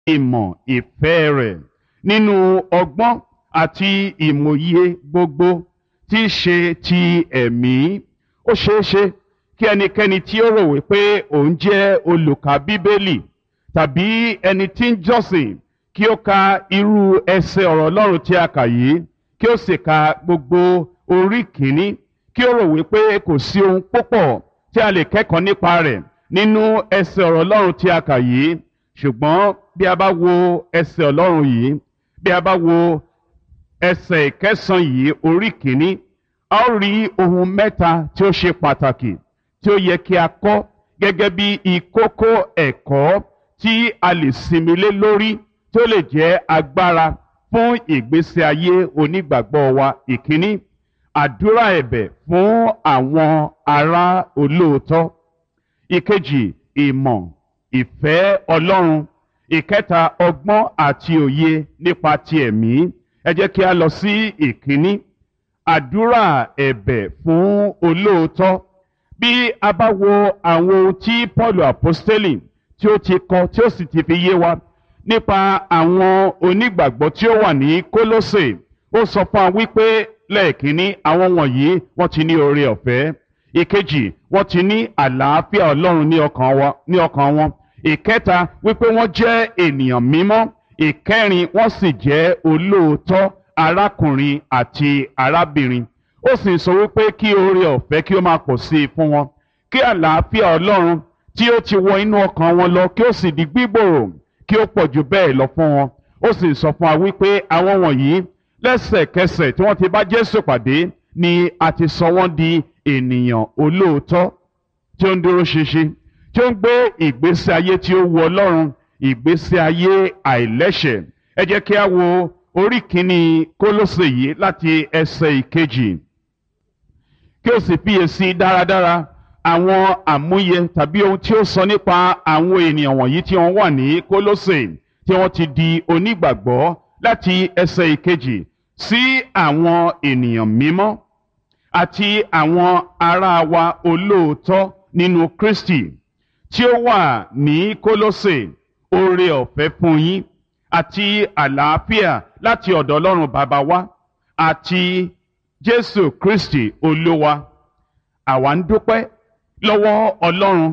ìmọ̀ ìfẹ́ rẹ̀ nínú ọgbọ́n àti ìmòye gbogbo tí í ṣe ti ẹ̀mí. Ó ṣeé ṣe kí ẹnikẹ́ni tí ó rò wípé òun jẹ́ olùkà bíbélì tàbí ẹni tí ń jọ́sìn kí ó ka irú ẹsẹ̀ ọ̀rọ̀ Ọlọ́run tí a kà yìí kí ó sì ka gbogbo orí kìíní kí ó rò wípé kò sí ohun púpọ̀ tí a lè kẹ́kọ̀ọ́ nípa rẹ̀ nínú ẹsẹ̀ ọ̀rọ̀ Ọlọ́run tí a kà yìí. Ṣùgbọ́n bí a bá wo ẹsẹ̀ Ọlọ́run yìí, bí a bá wo ẹsẹ̀ ìkẹsàn yìí orí kìíní, a ó rí ohun mẹ́ta tí ó ṣe pàtàkì tí ó yẹ kí a kọ́ gẹ́gẹ́ bí ìkókó ẹ̀kọ́ tí a lè sinmi lé lórí tí ó lè jẹ́ agbára fún ìgbésí ayé onígbàgbọ́ wa. Ìkíní, àdúrà ẹ̀bẹ̀ fún àwọn ará olóòótọ́. Ìkejì, ìmọ̀ ìfẹ́ Ọlọ́run. Ìkẹta, ọgbọ́n àti òye nípa ti ẹ̀mí. Ẹ jẹ́ kí a lọ sí ìkíní, àdúrà ẹ̀bẹ̀ fún olóòótọ́. Bí a bá wo àwọn ohun tí Pọ́ọ̀lù àpọ́stélì tí ó ti kọ tí ó sì ti fi yé wa nípa àwọn onígbàgbọ́ tí ó wà ní Kólósè, ó sọ fún wa wípé lẹ́ẹ̀kínní àwọn wọ̀nyí wọ́n ti ní oore ọ̀fẹ́. Ìkejì, wọ́n ti ní àlàáfíà Ọlọ́run ní ọkàn wọn. Ìkẹta, wípé wọ́n jẹ́ ènìyàn mímọ́. Ìkẹrin, wọ́n sì jẹ́ olóòótọ́ arákùnrin àti arábìnrin. Ó sì sọ wípé kí oore ọ̀fẹ́ kí ó máa pọ̀ sí i fún wọn, kí àlàáfíà Ọlọ́run tí ó ti wọ inú ọkàn wọn lọ kí ó sì di gbígbòòrò kí ó pọ̀ jù bẹ́ẹ̀ lọ fún wọn. Ó sì sọ fún wa wípé àwọn wọ̀nyí lẹ́sẹ̀kẹsẹ̀ tí wọ́n ti bá Jésù pàdé ni a ti sọ wọ́n di ènìyàn olóòótọ́ tí ó ń dúró ṣinṣin, tí ó ń gbé ìgbésí ayé tí ó wu Ọlọ́run, ìgbésí ayé àìlẹ́ṣẹ̀. Ẹ jẹ́ kí a wo orí kìíní Kólósè yìí láti ẹsẹ̀ ìkejì kí ó sì fiyèsí dáradára àwọn àmúyẹ tàbí ohun tí ó sọ nípa àwọn ènìyàn wọ̀nyí tí wọ́n wà ní Kólósè tí wọ́n ti di onígbàgbọ́ láti ẹsẹ̀ ìkejì sí àwọn ènìyàn mímọ́ àti àwọn ará wa olóòótọ́ nínú Kristi tí ó wà ní Kólósè. Oore ọ̀fẹ́ fún yín àti àlàáfíà láti ọ̀dọ̀ Ọlọ́run Bàbá wa àti Jésù Kristi Olúwa. Àwa ń dúpẹ́ lọ́wọ́ Ọlọ́run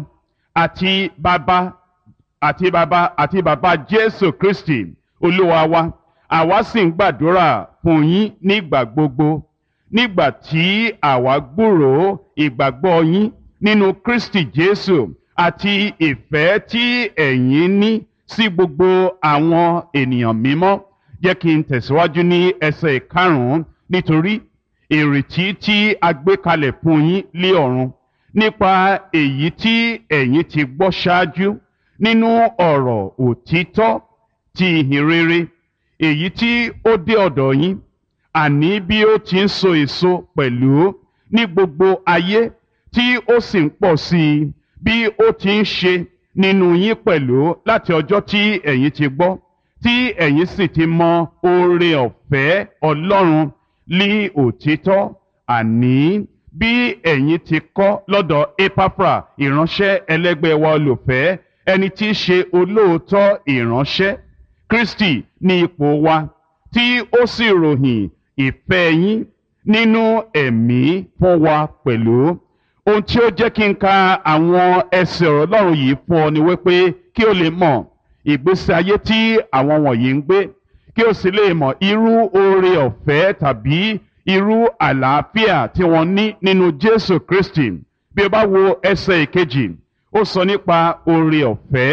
àti Bàbá Jésù Kristi Olúwa wa. Àwa sì ń gbàdúrà fún yín nígbà gbogbo nígbà tí àwa gbúròó ìgbàgbọ́ yín nínú Kristi Jésù àti ìfẹ́ tí ẹ̀yin ní sí gbogbo àwọn ènìyàn mímọ́. Jẹ́ kí n tẹ̀síwájú ní ẹsẹ̀ ìkarùn-ún. Nítorí ìrètí tí a gbé kalẹ̀ fún yín lé ọ̀run nípa èyí tí ẹ̀yin ti gbọ́ ṣáájú nínú ọ̀rọ̀ òtítọ́ ti ìhìn rere, èyí tí ó dé ọ̀dọ̀ yín, àní bí ó ti ń so èso pẹ̀lú ní gbogbo ayé tí ó sì ń pọ̀ sí i, bí ó ti ń ṣe nínú yín pẹ̀lú láti ọjọ́ tí ẹ̀yin ti gbọ́, tí ẹ̀yin sì ti mọ oore ọ̀fẹ́ Ọlọ́run ní òtítọ́, àní bí ẹ̀yin ti kọ́ lọ́dọ̀ Epafra ìránṣẹ́ ẹlẹ́gbẹ́ wa olùfẹ́, ẹni tí í ṣe olóòótọ́ ìránṣẹ́ Kristi ní ipò wa, tí ó sì ròyìn ìfẹ́ yín nínú ẹ̀mí fún wa pẹ̀lú. Ohun tí ó jẹ́ kí n ka àwọn ẹsẹ̀ ọ̀rọ̀ Ọlọ́run yìí fún ọ ni wípé kí o lè mọ̀ ìgbésí ayé tí àwọn wọ̀nyí ń gbé, kí o sì lè mọ̀ irú oore ọ̀fẹ́ tàbí irú àlàáfíà tí wọ́n ní nínú Jésù Kristi. Bí o bá wo ẹsẹ̀ ìkejì, ó sọ nípa oore ọ̀fẹ́.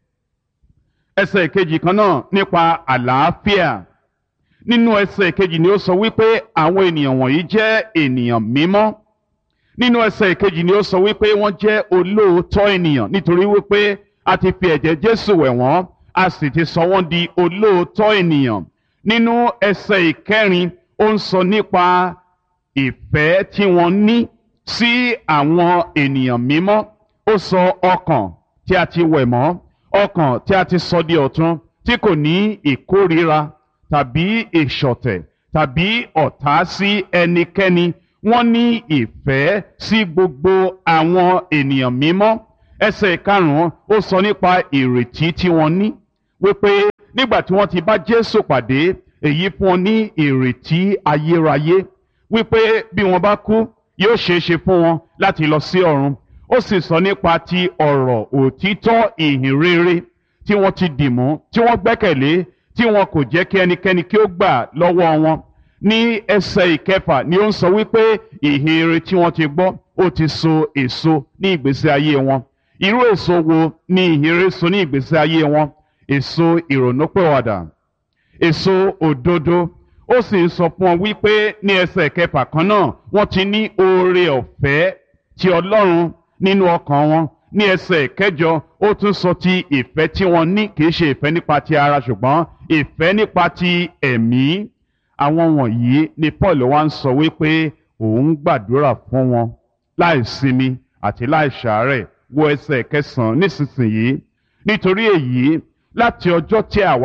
Ẹsẹ̀ ìkejì kan náà nípa àlàáfíà. Nínú ẹsẹ̀ ìkejì ni ó sọ wípé àwọn ènìyàn wọ̀nyí jẹ́ ènìyàn mímọ́. Nínú ẹsẹ̀ ìkejì ni ó sọ wípé wọ́n jẹ́ olóòótọ́ ènìyàn nítorí wípé a ti fi ẹ̀jẹ̀ Jésù wẹ̀ wọ́n, a sì ti sọ wọ́n di olóòótọ́ ènìyàn. Nínú ẹsẹ̀ ìkẹrin, ó ń sọ nípa ìfẹ́ tí wọ́n ní sí àwọn ènìyàn mímọ́. Ó sọ ọkàn tí a ti wẹ̀ mọ́, ọkàn tí a ti sọ di ọ̀tun, tí kò ní ìkórìíra tàbí ìṣọ̀tẹ̀ tàbí ọ̀tá sí ẹnikẹ́ni. Wọ́n ní ìfẹ́ sí gbogbo àwọn ènìyàn mímọ́. Ẹsẹ̀ ìkarùn-ún, ó sọ nípa ìrètí tí wọ́n ní. wípé nígbà tí wọ́n ti bá Jésù pàdé èyí fún wọn ní ìrètí ayérayé wípé bí wọ́n bá kú yóò ṣeé ṣe fún wọn láti lọ sí ọ̀run. Ó sì sọ nípa ti ọ̀rọ̀ òtítọ́ ìhìn rere tí wọ́n ti dìmú tí wọ́n gbẹ́kẹ̀lé tí wọn kò jẹ́ kí ẹnikẹ́ni kí ó gbà lọ́wọ́ wọn. Ní ẹsẹ̀ ìkẹfà ni ó ń sọ wípé ìhìn rere tí wọ́n ti gbọ́ ó ti so èso ní ìgbésí ayé wọn. Irú èso wo ni ìhìn rere so ní ìgbésí ayé wọn? Èso ìrònúpìwàdà, èso òdodo. Ó sì ń sọ fún wọn wípé ní ẹsẹ̀ kẹfà kan náà wọ́n ti ní oore ọ̀fẹ́ ti Ọlọ́run nínú ọkàn wọn. Ní ẹsẹ̀ kẹjọ ó tún sọ ti ìfẹ́ tí wọ́n ní kì í ṣe ìfẹ́ nípa ti ara ṣùgbọ́n ìfẹ́ nípa ti ẹ̀mí. Àwọn wọ̀nyí ni Paul wá ń sọ wípé òun gbàdúrà fún wọn láì sinmi àti láì ṣàárẹ̀. Wo ẹsẹ̀ kẹsàn-án nísinsìnyí. Nítorí èyí láti ọjọ́ tí àwa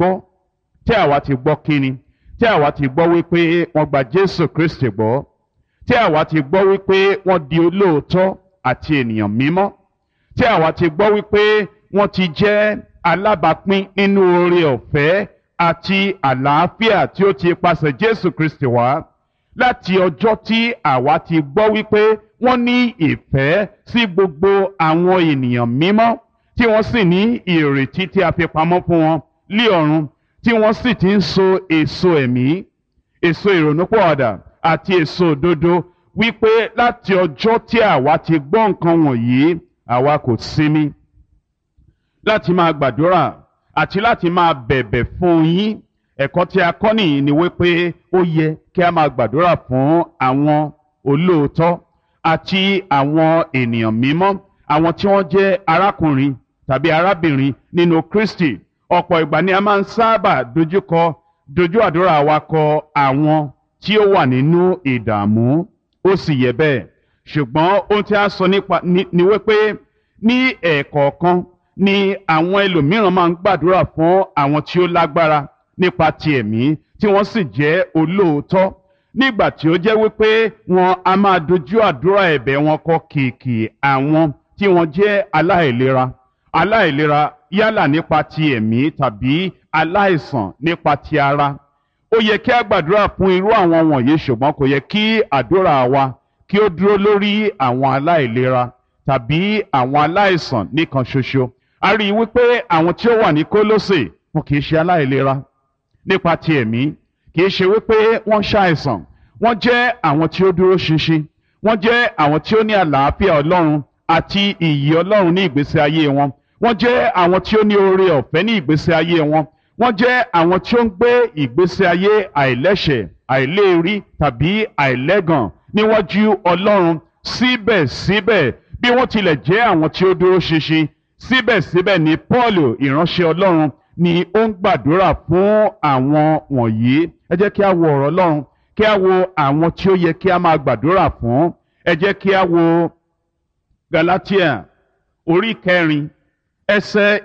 ti gbọ́ kíni? Tí àwa ti gbọ́ wípé wọ́n gba Jésù Kristi gbọ́, tí àwa ti gbọ́ wípé wọ́n di olóòótọ́ àti ènìyàn mímọ́, tí àwa ti gbọ́ wípé wọ́n ti jẹ́ alábàápín nínú oore ọ̀fẹ́ àti àlàáfíà tí ó ti pasẹ̀ Jésù Kristi wá, láti ọjọ́ tí àwa ti gbọ́ wípé wọ́n ní ìfẹ́ sí gbogbo àwọn ènìyàn mímọ́, tí wọ́n sì ní ìrètí tí a fi pamọ́ fún wọn lí ọ̀run, tí wọ́n sì ti ń so èso ẹ̀mí, èso ìrònúpìwàdà àti èso òdodo, wípé láti ọjọ́ tí àwa ti gbọ́ nǹkan wọ̀nyí àwa kò sinmi láti máa gbàdúrà àti láti máa bẹ̀bẹ̀ fún yín. Ẹ̀kọ́ tí a kọ́ nìyí ni wípé ó yẹ kí a máa gbàdúrà fún àwọn olóòótọ́ àti àwọn ènìyàn mímọ́, àwọn tí wọ́n jẹ́ arákùnrin tàbí arábìnrin nínú Kristi. Ọ̀pọ̀ ìgbà ni a máa ń sábà dojú àdúrà wa kọ àwọn tí ó wà nínú ìdààmú. Ó sì yẹ bẹ́ẹ̀, ṣùgbọ́n ohun tí a sọ nípa ni wípé ní ẹ̀ẹ̀kọ̀ọ̀kan ni àwọn ẹlòmíràn máa ń gbàdúrà fún àwọn tí ó lágbára nípa ti ẹ̀mí tí wọ́n sì jẹ́ olóòótọ́, nígbà tí ó jẹ́ wípé wọn a máa dojú àdúrà ẹ̀bẹ̀ wọn kọ kìkì àwọn tí wọ́n jẹ́ aláìlera yálà nípa ti ẹ̀mí tàbí aláìsàn nípa ti ara. Ó yẹ kí a gbàdúrà fún irú àwọn wọ̀nyí, ṣùgbọ́n kò yẹ kí àdúrà wa kí ó dúró lórí àwọn aláìlera tàbí àwọn aláìsàn nìkan ṣoṣo. A rí i wípé àwọn tí ó wà ní Kólósè wọn kì í ṣe aláìlera nípa ti ẹ̀mí, kì í ṣe wípé wọ́n ṣàìsàn. Wọ́n jẹ́ àwọn tí ó dúró ṣinṣin, wọ́n jẹ́ àwọn tí ó ní àlàáfíà Ọlọ́run àti ìyè Ọlọ́run ní ìgbésí ayé wọn. Wọ́n jẹ́ àwọn tí ó ní oore ọ̀fẹ́ ní ìgbésí ayé wọn. Wọ́n jẹ́ àwọn tí ó ń gbé ìgbésí ayé àìlẹ́ṣẹ̀, àìléèrí tàbí àìlẹ́gàn níwájú Ọlọ́run. Síbẹ̀síbẹ̀ bí wọ́n tilẹ̀ jẹ́ àwọn tí ó dúró ṣinṣin, síbẹ̀síbẹ̀ ni Pọ́ọ̀lù ìránṣẹ́ Ọlọ́run ni ó ń gbàdúrà fún àwọn wọ̀nyí. Ẹ jẹ́ kí a wo ọ̀rọ̀ Ọlọ́run, kí a wo àwọn tí ó yẹ kí a máa gbàdúrà fún. Ẹ jẹ́ kí a wo Galatia orí 4 ẹsẹ̀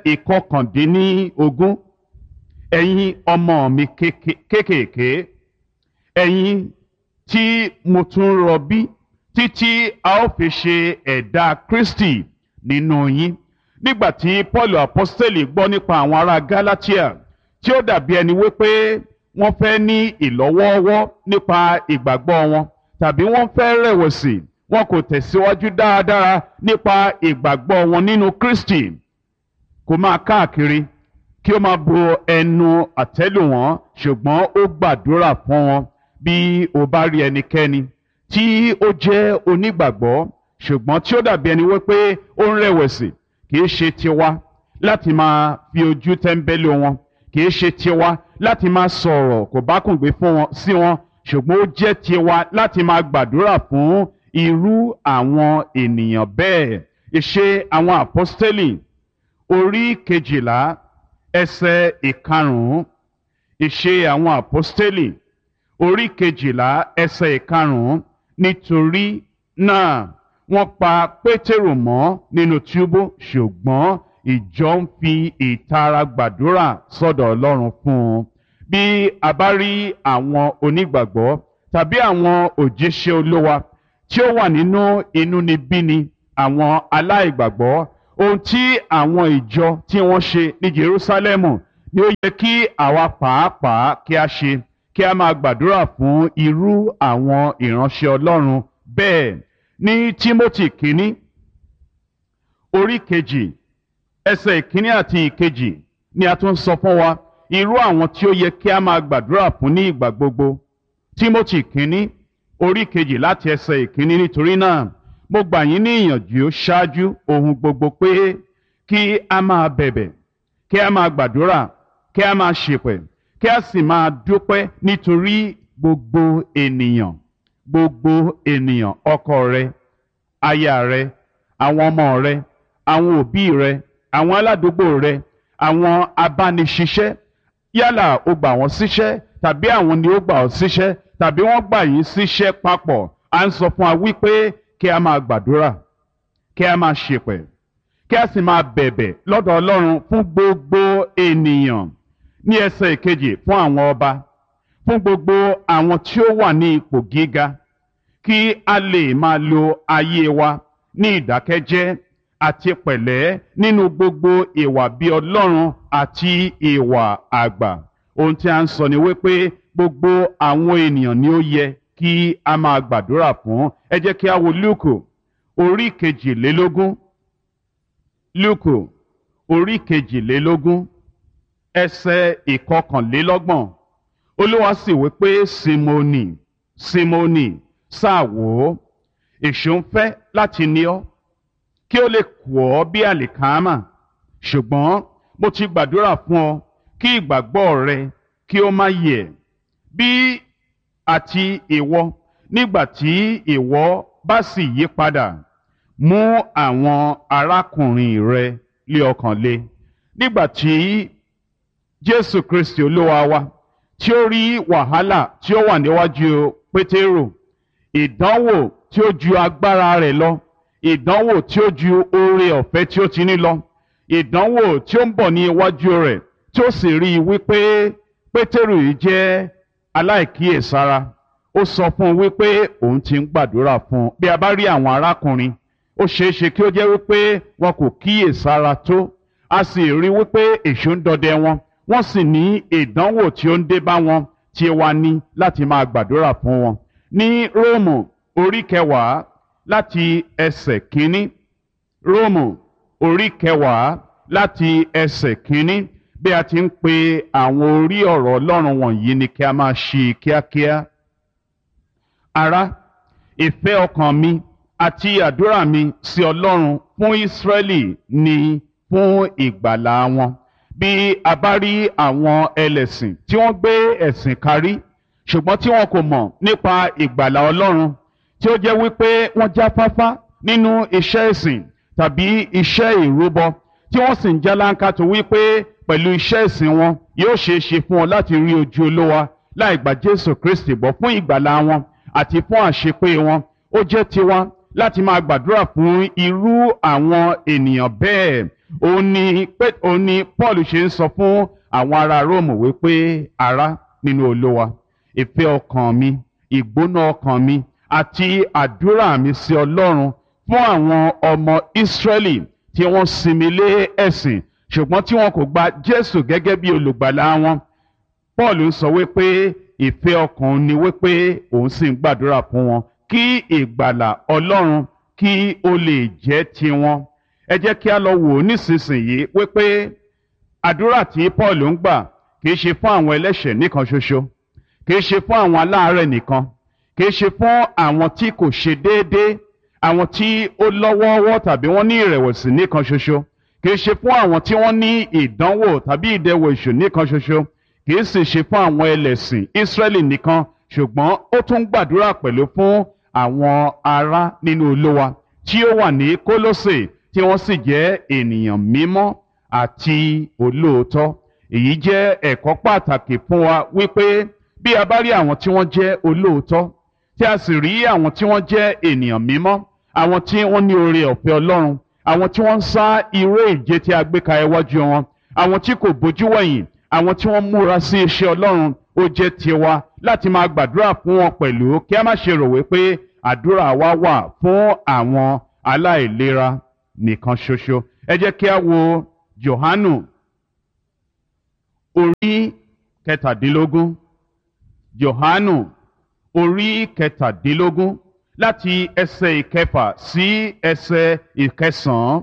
19. Ẹ̀yin ọmọ mi kéékèèké, ẹ̀yin tí mo tún rọbí títí a ó fi ṣe ẹ̀dá Kristi nínú yín. Nígbà tí Pọ́ọ̀lù apọ́sítélì gbọ́ nípa àwọn ará Galatia tí ó dàbí ẹni wípé wọ́n fẹ́ ní ìlọ́wọ́ọ́wọ́ nípa ìgbàgbọ́ wọn tàbí wọ́n fẹ́ rẹ̀wẹ̀sì, wọn kò tẹ̀síwájú dáradára nípa ìgbàgbọ́ wọn nínú Kristi, kò máa káàkiri kí ó máa bo ẹnu àtẹ́lù wọn, ṣùgbọ́n ó gbàdúrà fún wọn. Bí o bá rí ẹnikẹ́ni tí ó jẹ́ onígbàgbọ́ ṣùgbọ́n tí ó dàbí ẹni wípé ó ń rẹ̀wẹ̀sì, kì í ṣe tiwa láti máa fi ojú tẹ́ńbẹ́lú wọn, kì í ṣe tiwa láti máa sọ̀rọ̀ kò bá kùngbé sí wọn, ṣùgbọ́n ó jẹ́ tiwa láti máa gbàdúrà fún irú àwọn ènìyàn bẹ́ẹ̀. Ìṣe àwọn àpọ́stélì orí 12 ẹsẹ̀ 5. Ìṣe àwọn àpọ́stélì orí 12 ẹsẹ̀ 5. Nítorí náà wọ́n pa Pétérù mọ́ nínú túbú, ṣùgbọ́n ìjọ ń fi ìtara gbàdúrà sọ́dọ̀ Ọlọ́run fún un. Bí a bá rí àwọn onígbàgbọ́ tàbí àwọn òjíṣẹ́ Olúwa tí ó wà nínú inúnibíni àwọn aláìgbàgbọ́, ohun tí àwọn ìjọ tí wọ́n ṣe ní Jerúsálẹ́mù ni ó yẹ kí àwa pàápàá kí a ṣe, kí a máa gbàdúrà fún irú àwọn ìránṣẹ́ Ọlọ́run bẹ́ẹ̀. Ní Tímótì kínní orí kejì ẹsẹ̀ ìkíní àti ìkejì ni a tún sọ fún wa irú àwọn tí ó yẹ kí a máa gbàdúrà fún ní ìgbà gbogbo. Tímótì kínní orí kejì láti ẹsẹ̀ ìkíní, nítorí náà mo gbà yín ní ìyànjú ṣáájú ohun gbogbo pé kí a máa bẹ̀bẹ̀, kí a máa gbàdúrà, kí a máa ṣèpẹ̀, kí a sì máa dúpẹ́ nítorí gbogbo ènìyàn, ọkọ rẹ, aya rẹ, àwọn ọmọ rẹ, àwọn òbí rẹ, àwọn aládùúgbò rẹ, àwọn abániṣiṣẹ́, yálà o gbà wọ́n síṣẹ́ tàbí àwọn ni ó gbà ọ́ síṣẹ́ tàbí wọ́n gbà yín síṣẹ́ papọ̀. À ń sọ fún wa wípé kí a máa gbàdúrà, kí a máa ṣèpẹ̀, kí a sì máa bẹ̀bẹ̀ lọ́dọ̀ Ọlọ́run fún gbogbo ènìyàn. Ní ẹsẹ̀ ìkejì, fún àwọn ọba, fún gbogbo àwọn tí ó wà ní ipò gíga, kí a lè máa lo ayé wa ní ìdákẹ́jẹ́ àti pẹ̀lẹ́ nínú gbogbo ìwà bí Ọlọ́run àti ìwà àgbà. Ohun tí a ń sọ ni wípé gbogbo àwọn ènìyàn ni ó yẹ kí a máa gbàdúrà fún. Ẹ jẹ́ kí a wo Lúùkù orí kejìlélógún. Lúùkù orí kejìlélógún ẹsẹ̀ ìkọkànlélọ́gbọ̀n. Olúwa sì wí pé Símónì, Símónì, sáà wò ó, èṣù ń fẹ́ láti ní ọ kí ó lè kù ọ́ bí àlìkámà, ṣùgbọ́n mo ti gbàdúrà fún ọ kí ìgbàgbọ́ rẹ kí ó má yẹ̀. Bí àti ìwọ, nígbà tí ìwọ bá sì yí padà, mú àwọn arákùnrin rẹ lé ọkàn le. Nígbà tí Jésù Kristi Olúwa wa tí ó rí wàhálà tí ó wà níwájú Pétérù, ìdánwò tí ó ju agbára rẹ̀ lọ, ìdánwò tí ó ju oore ọ̀fẹ́ tí ó ti ní lọ, ìdánwò tí ó ń bọ̀ ní iwájú rẹ̀, tí ó sì rí i wípé Pétérù yìí jẹ́ aláìkíyèsára. Ó sọ fún un wípé òun ti ń gbàdúrà fún un. Bí a bá rí àwọn arákùnrin, ó ṣeé ṣe kí ó jẹ́ wípé wọn kò kíyèsára tó. A sì rí wípé èṣù ń dọdẹ wọn, wọ́n sì ní ìdánwò tí ó ń dé bá wọn, tí wa ní láti máa gbàdúrà fún wọn. Ní Róòmù orí kẹwàá láti ẹsẹ̀ kínní, Róòmù orí kẹwàá láti ẹsẹ̀ kínní, bí a ti ń pe àwọn orí ọ̀rọ̀ Ọlọ́run wọ̀nyí ni kí a máa ṣí kíákíá. Ará, ìfẹ́ ọkàn mi àti àdúrà mi sí Ọlọ́run fún Ísírẹ́lì ni fún ìgbàlà wọn. Bí a bá rí àwọn ẹlẹ́sìn tí wọ́n gbé ẹ̀sìn karí ṣùgbọ́n tí wọn kò mọ̀ nípa ìgbàlà Ọlọ́run, tí ó jẹ́ wípé wọ́n jáfáfá nínú iṣẹ́ ìsìn tàbí iṣẹ́ ìrúbọ, tí wọ́n sì ń jálánkà tó wípé pẹ̀lú iṣẹ́ ìsìn wọn yóò ṣeé ṣe fún wọn láti rí ojú Olúwa láì gba Jésù Kristi gbọ́ fún ìgbàlà wọn àti fún àṣepé wọn. Ó jẹ́ tiwa láti máa gbàdúrà fún irú àwọn ènìyàn bẹ́ẹ̀. Ó ní Paul ṣe ń sọ fún àwọn ará Róòmù wípé, ará nínú Olúwa, ìfẹ́ ọkàn mi, ìgbóná ọkàn mi àti àdúrà mi sí Ọlọ́run fún àwọn ọmọ Ísírẹ́lì tí wọ́n sinmi lé ẹ̀sìn ṣùgbọ́n tí wọn kò gba Jésù gẹ́gẹ́ bí olùgbàlà wọn. Paul ń sọ wípé ìfẹ́ ọkàn ni wípé òun sì ń gbàdúrà fún wọn kí ìgbàlà Ọlọ́run kí ó lè jẹ́ tiwọn. Ẹ jẹ́ kí a lọ wò ó nísinsìnyí wípé àdúrà tí Paul ń gbà kì í ṣe fún àwọn ẹlẹ́ṣẹ̀ nìkan ṣoṣo, kì í ṣe fún àwọn aláàárẹ̀ nìkan, kì í ṣe fún àwọn tí kò ṣe déédéé, àwọn tí ó lọ́wọ́ọ́wọ́ tàbí wọ́n ní ìrẹ̀wẹ̀sì nìkan ṣoṣo, kì í ṣe fún àwọn tí wọ́n ní ìdánwò tàbí ìdẹwò èṣù nìkan ṣoṣo, kì í sì ṣe fún àwọn ẹlẹ́sìn Ísírẹ́lì nìkan, ṣùgbọ́n ó tún gbàdúrà pẹ̀lú fún àwọn ará nínú Olúwa tí ó wà ní Kólósè, tí wọ́n sì jẹ́ ènìyàn mímọ́ àti olóòótọ́. Èyí jẹ́ ẹ̀kọ́ pàtàkì fún wa wípé bí a bá rí àwọn tí wọ́n jẹ́ olóòótọ́, tí a sì rí àwọn tí wọ́n jẹ́ ènìyàn mímọ́, àwọn tí wọ́n ní oore ọ̀fẹ́ Ọlọ́run, àwọn tí wọ́n ń sá iré ìje tí a gbé ka iwájú wọn, àwọn tí kò bójú wẹ̀yìn, àwọn tí wọ́n múra sí iṣẹ́ Ọlọ́run, ó jẹ́ tiwa láti máa gbàdúrà fún wọn pẹ̀lú, kí a má ṣe rò wípé àdúrà wa wà fún àwọn aláìlera nìkan ṣoṣo. ẹ jẹ́ kí a wo Jòhánù orí kẹtàdínlógún. Jòhánù orí kẹtàdínlógún láti ẹsẹ̀ ìkẹfà sí ẹsẹ̀ ìkẹsàn-án.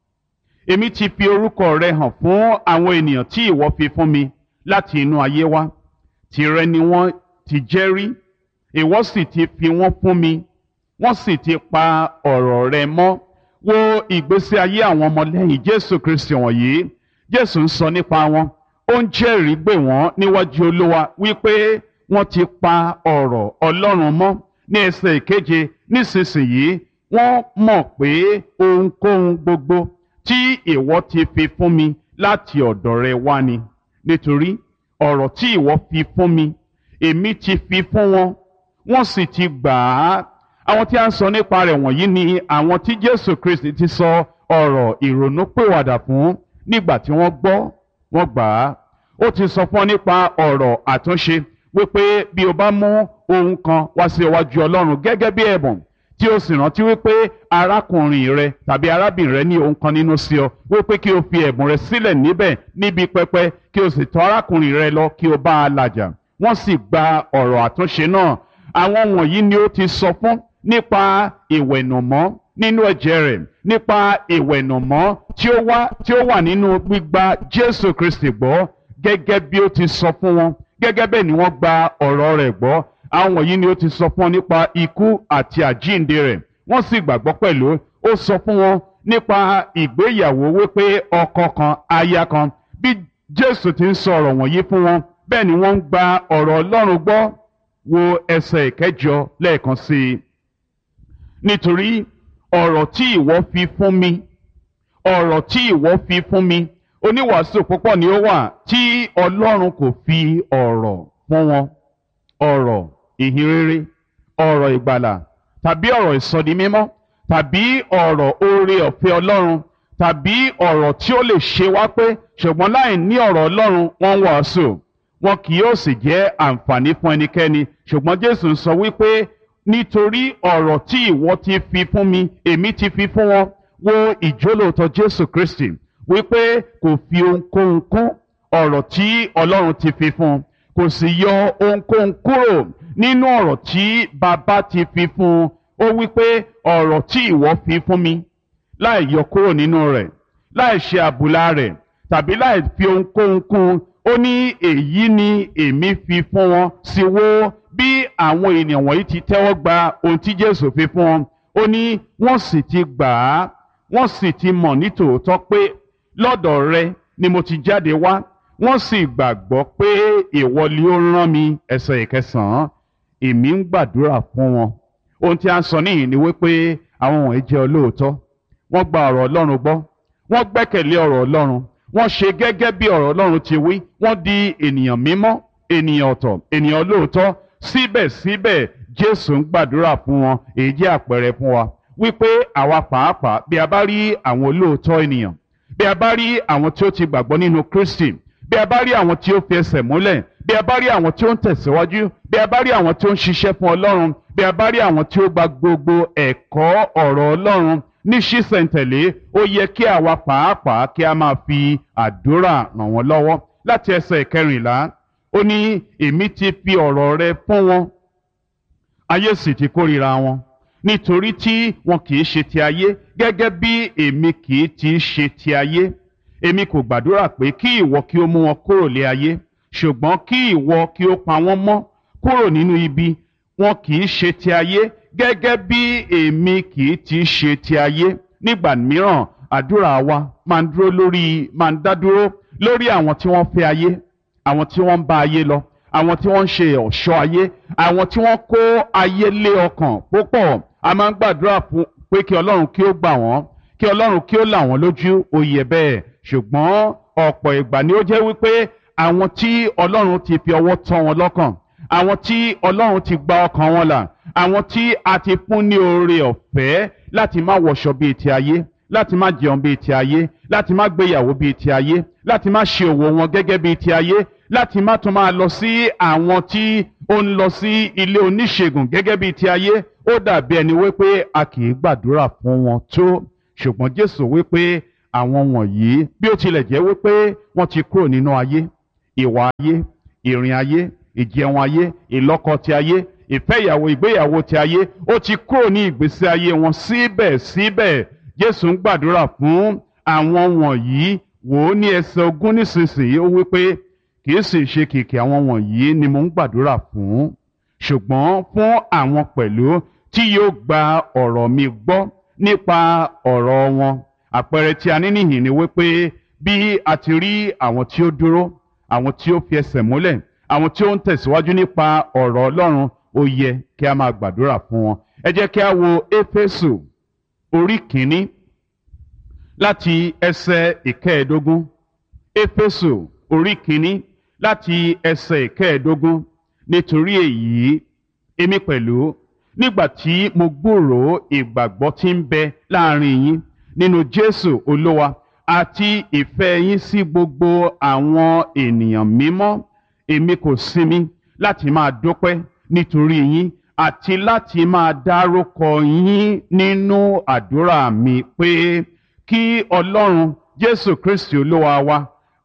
Èmi ti fi orúkọ rẹ hàn fún àwọn ènìyàn tí ìwọ fi fún mi láti inú ayé wá. Tìrẹ ni wọ́n ti jẹ́ rí, ìwọ sì ti fi wọ́n fún mi, wọ́n sì ti pa ọ̀rọ̀ rẹ mọ́. Wo ìgbésí ayé àwọn ọmọlẹ́yìn Jésù Kristi wọ̀nyí. Jésù ń sọ nípa wọn, ó ń jẹ́rìí gbè wọ́n níwájú Olúwa wípé wọ́n ti pa ọ̀rọ̀ Ọlọ́run mọ́. Ní ẹsẹ̀ ìkeje, nísinsìnyí wọ́n mọ̀ pé ohunkóhun gbogbo tí ìwọ ti fi fún mi láti ọ̀dọ̀ rẹ wá ni. Nítorí ọ̀rọ̀ tí ìwọ fi fún mi, èmi ti fi fún wọn, wọ́n sì ti gbà á. Àwọn tí a ń sọ nípa rẹ̀ wọ̀nyí ni àwọn tí Jésù Kristi ti sọ ọ̀rọ̀ ìrònúpìwàdà fún nígbà tí wọ́n gbọ́, wọ́n gbà á. Ó ti sọ fún ọ nípa ọ̀rọ̀ àtúnṣe wípé bí o bá mú ohun kan wá sí iwájú Ọlọ́run gẹ́gẹ́ bí ẹ̀bùn, tí o sì rántí wípé arákùnrin rẹ tàbí arábìnrin rẹ ní ohun kan nínú sí ọ, wípé kí o fi ẹ̀bùn rẹ sílẹ̀ níbẹ̀ níbi pẹpẹ, kí o sì tọ̀ arákùnrin rẹ lọ kí o bá a làjà. Wọ́n sì gba ọ̀rọ̀ àtúnṣe náà. Àwọn wọ̀nyí ni ó ti sọ fún nípa ìwẹ̀nùmọ́ nínú ẹ̀jẹ̀ rẹ̀, nípa ìwẹ̀nùmọ́ tí ó wà nínú gbígba Jésù Kristi gbọ́, gẹ́gẹ́ bí ó ti sọ fún wọn. Gẹ́gẹ́ bẹ́ẹ̀ ni wọ́n gba ọ̀rọ̀ rẹ̀ gbọ́. Àwọn wọ̀nyí ni ó ti sọ fún wọn nípa ikú àti àjíǹde rẹ̀, wọ́n sì gbàgbọ́ pẹ̀lú. Ó sọ fún wọn nípa ìgbéyàwó wípé ọkọ kan aya kan. Bí Jésù ti ń sọ ọ̀rọ̀ wọ̀nyí fún wọn, bẹ́ẹ̀ ni wọ́n ń gba ọ̀rọ̀ Ọlọ́run gbọ́. Wo ẹsẹ̀ ìkẹjọ lẹ́ẹ̀kan sí i. Nítorí ọ̀rọ̀ tí ìwọ fi fún mi, ọ̀rọ̀ tí ìwọ fi fún mi, oníwàásù púpọ̀ ni ó wà tí Ọlọ́run kò fi ọ̀rọ̀ fún wọn. Ọ̀rọ̀ ìhìnrere, ọ̀rọ̀ ìgbàlà, tàbí ọ̀rọ̀ ìsọdimímọ́, tàbí ọ̀rọ̀ oore ọ̀fẹ́ Ọlọ́run, tàbí ọ̀rọ̀ tí ó lè ṣe wá pé, ṣùgbọ́n láì ní ọ̀rọ̀ Ọlọ́run wọ́n ń wàásù, wọn kì yóò sì jẹ́ àǹfààní fún ẹnikẹ́ni. Ṣùgbọ́n Jésù ń sọ wípé nítorí ọ̀rọ̀ tí ìwọ ti fi fún mi, èmi ti fi fún wọn. Wo ìjólóòtọ́ Jésù Kristi wípé kò fi ohunkóhun kún ọ̀rọ̀ tí Ọlọ́run ti fi fún un, kò sì yọ ohunkóhun kúrò nínú ọ̀rọ̀ tí Baba ti fi fún un. Ó wípé ọ̀rọ̀ tí ìwọ fi fún mi, láì yọ kúrò nínú rẹ̀, láì ṣe àbùlà rẹ̀, tàbí láì fi ohunkóhun kún un. Ó ní èyí ni èmi fi fún wọn. Sì wo bí àwọn ènìyàn wọ̀nyí ti tẹ́wọ́ gba ohun tí Jésù fi fún wọn. Ó ní wọ́n sì ti gbà á, wọ́n sì ti mọ̀ nítòótọ́ pé lọ́dọ̀ rẹ ni mo ti jáde wá, wọ́n sì gbàgbọ́ pé ìwọ ni ó rán mi. Ẹsẹ̀ ìkẹsàn-án, èmi ń gbàdúrà fún wọn. Ohun tí a ń sọ níhìn ni wípé àwọn wọ̀nyí jẹ́ olóòótọ́, wọ́n gba ọ̀rọ̀ Ọlọ́run gbọ́, wọ́n gbẹ́kẹ̀lé ọ̀rọ̀ Ọlọ́run, wọ́n ṣe gẹ́gẹ́ bí ọ̀rọ̀ Ọlọ́run ti wí, wọ́n di ènìyàn mímọ́, ènìyàn ọ̀tọ̀, ènìyàn olóòótọ́. Síbẹ̀síbẹ̀ Jésù ń gbàdúrà fún wọn. Èyí jẹ́ àpẹẹrẹ fún wa wípé àwa pàápàá bí a bá rí àwọn olóòótọ́ ènìyàn, bí a bá rí àwọn tí ó ti gbàgbọ́ nínú Kristi, bí a bá rí àwọn tí ó fi ẹsẹ̀ múlẹ̀, bí a bá rí àwọn tí ó ń tẹ̀síwájú, bí a bá rí àwọn tí ó ń ṣiṣẹ́ fún Ọlọ́run, bí a bá rí àwọn tí ó gba gbogbo ẹ̀kọ́ ọ̀rọ̀ Ọlọ́run ní ṣísẹ̀ntẹ̀lé, ó yẹ kí àwa pàápàá kí a máa fi àdúrà ràn wọ́n lọ́wọ́. Láti ẹsẹ̀ ìkẹrìnlá, ó ní èmi ti fi ọ̀rọ̀ rẹ fún wọn, ayé sì ti kórìíra wọn, nítorí tí wọn kì í ṣe ti ayé gẹ́gẹ́ bí èmi kì í ti ṣe ti ayé. Èmi kò gbàdúrà pé kí ìwọ kí ó mú wọn kúrò lé ayé, ṣùgbọ́n kí ìwọ kí ó pa wọ́n mọ́ kúrò nínú ibi. Wọn kì í ṣe ti ayé gẹ́gẹ́ bí èmi kì í ti ṣe ti ayé. Nígbà mìíràn àdúrà wa máa ń dá dúró lórí àwọn tí wọ́n fẹ́ ayé, àwọn tí wọ́n ń bá ayé lọ, àwọn tí wọ́n ń ṣe ọ̀ṣọ́ ayé, àwọn tí wọ́n kó ayé lé ọkàn púpọ̀. A máa ń gbàdúrà fún pé kí Ọlọ́run kí ó gbà wọ́n, kí Ọlọ́run kí ó là wọ́n lójú. Ó yẹ bẹ́ẹ̀, ṣùgbọ́n ọ̀pọ̀ ìgbà ni ó jẹ́ wípé àwọn tí Ọlọ́run ti fi ọwọ́ tọ́ wọn lọ́kàn, àwọn tí Ọlọ́run ti gba ọkàn wọn là, àwọn tí a ti fún ní oore ọ̀fẹ́ láti má wọṣọ bíi ti ayé, láti má jẹun bíi ti ayé, láti má gbéyàwó bíi ti ayé, láti má ṣe òwò wọn gẹ́gẹ́ bíi ti ayé, láti má tún máa lọ sí àwọn tí ó ń lọ sí ilé oníṣègùn gẹ́gẹ́ bíi ti ayé. Ó dàbí ẹni wípé a kì í gbàdúrà fún wọn tó. Ṣùgbọ́n Jésù wípé àwọn wọ̀nyí bí ó tilẹ̀ jẹ́ wípé wọ́n ti kúrò nínú ayé, ìwà ayé, ìrìn ayé, ìjẹun ayé, ìlọ́kọ ti ayé, ìfẹ́ ìyàwó ìgbéyàwó ti ayé, ó ti kúrò ní ìgbésí ayé wọn síbẹ̀síbẹ̀ Jésù ń gbàdúrà fún àwọn wọ̀nyí. Wò ó ní ẹsẹ̀ 20 nísinsìnyí ó wípé kì í sì ṣe kìkì àwọn wọ̀nyí ni mo ń gbàdúrà fún, ṣùgbọ́n fún àwọn pẹ̀lú tí yóò gba ọ̀rọ̀ mi gbọ́ nípa ọ̀rọ̀ wọn. Àpẹẹrẹ tí a ní níhìn ni wípé bí a ti rí àwọn tí ó dúró, àwọn tí ó fi ẹsẹ̀ múlẹ̀, àwọn tí ó ń tẹ̀síwájú nípa ọ̀rọ̀ Ọlọ́run, ó yẹ kí a máa gbàdúrà fún wọn. Ẹ jẹ́ kí a wo Éfésù orí kìíní láti ẹsẹ̀ 15. Éfésù orí kìíní láti ẹsẹ̀ 15. Nítorí èyí, èmi pẹ̀lú, nígbà tí mo gbúròó ìgbàgbọ́ tí ń bẹ láàrin yín nínú Jésù Olúwa àti ìfẹ́ yín sí gbogbo àwọn ènìyàn mímọ́, èmi kò sinmi láti máa dúpẹ́ nítorí yín àti láti máa dárúkọ yín nínú àdúrà mi pé kí Ọlọ́run Jésù Kristi Olúwa wa,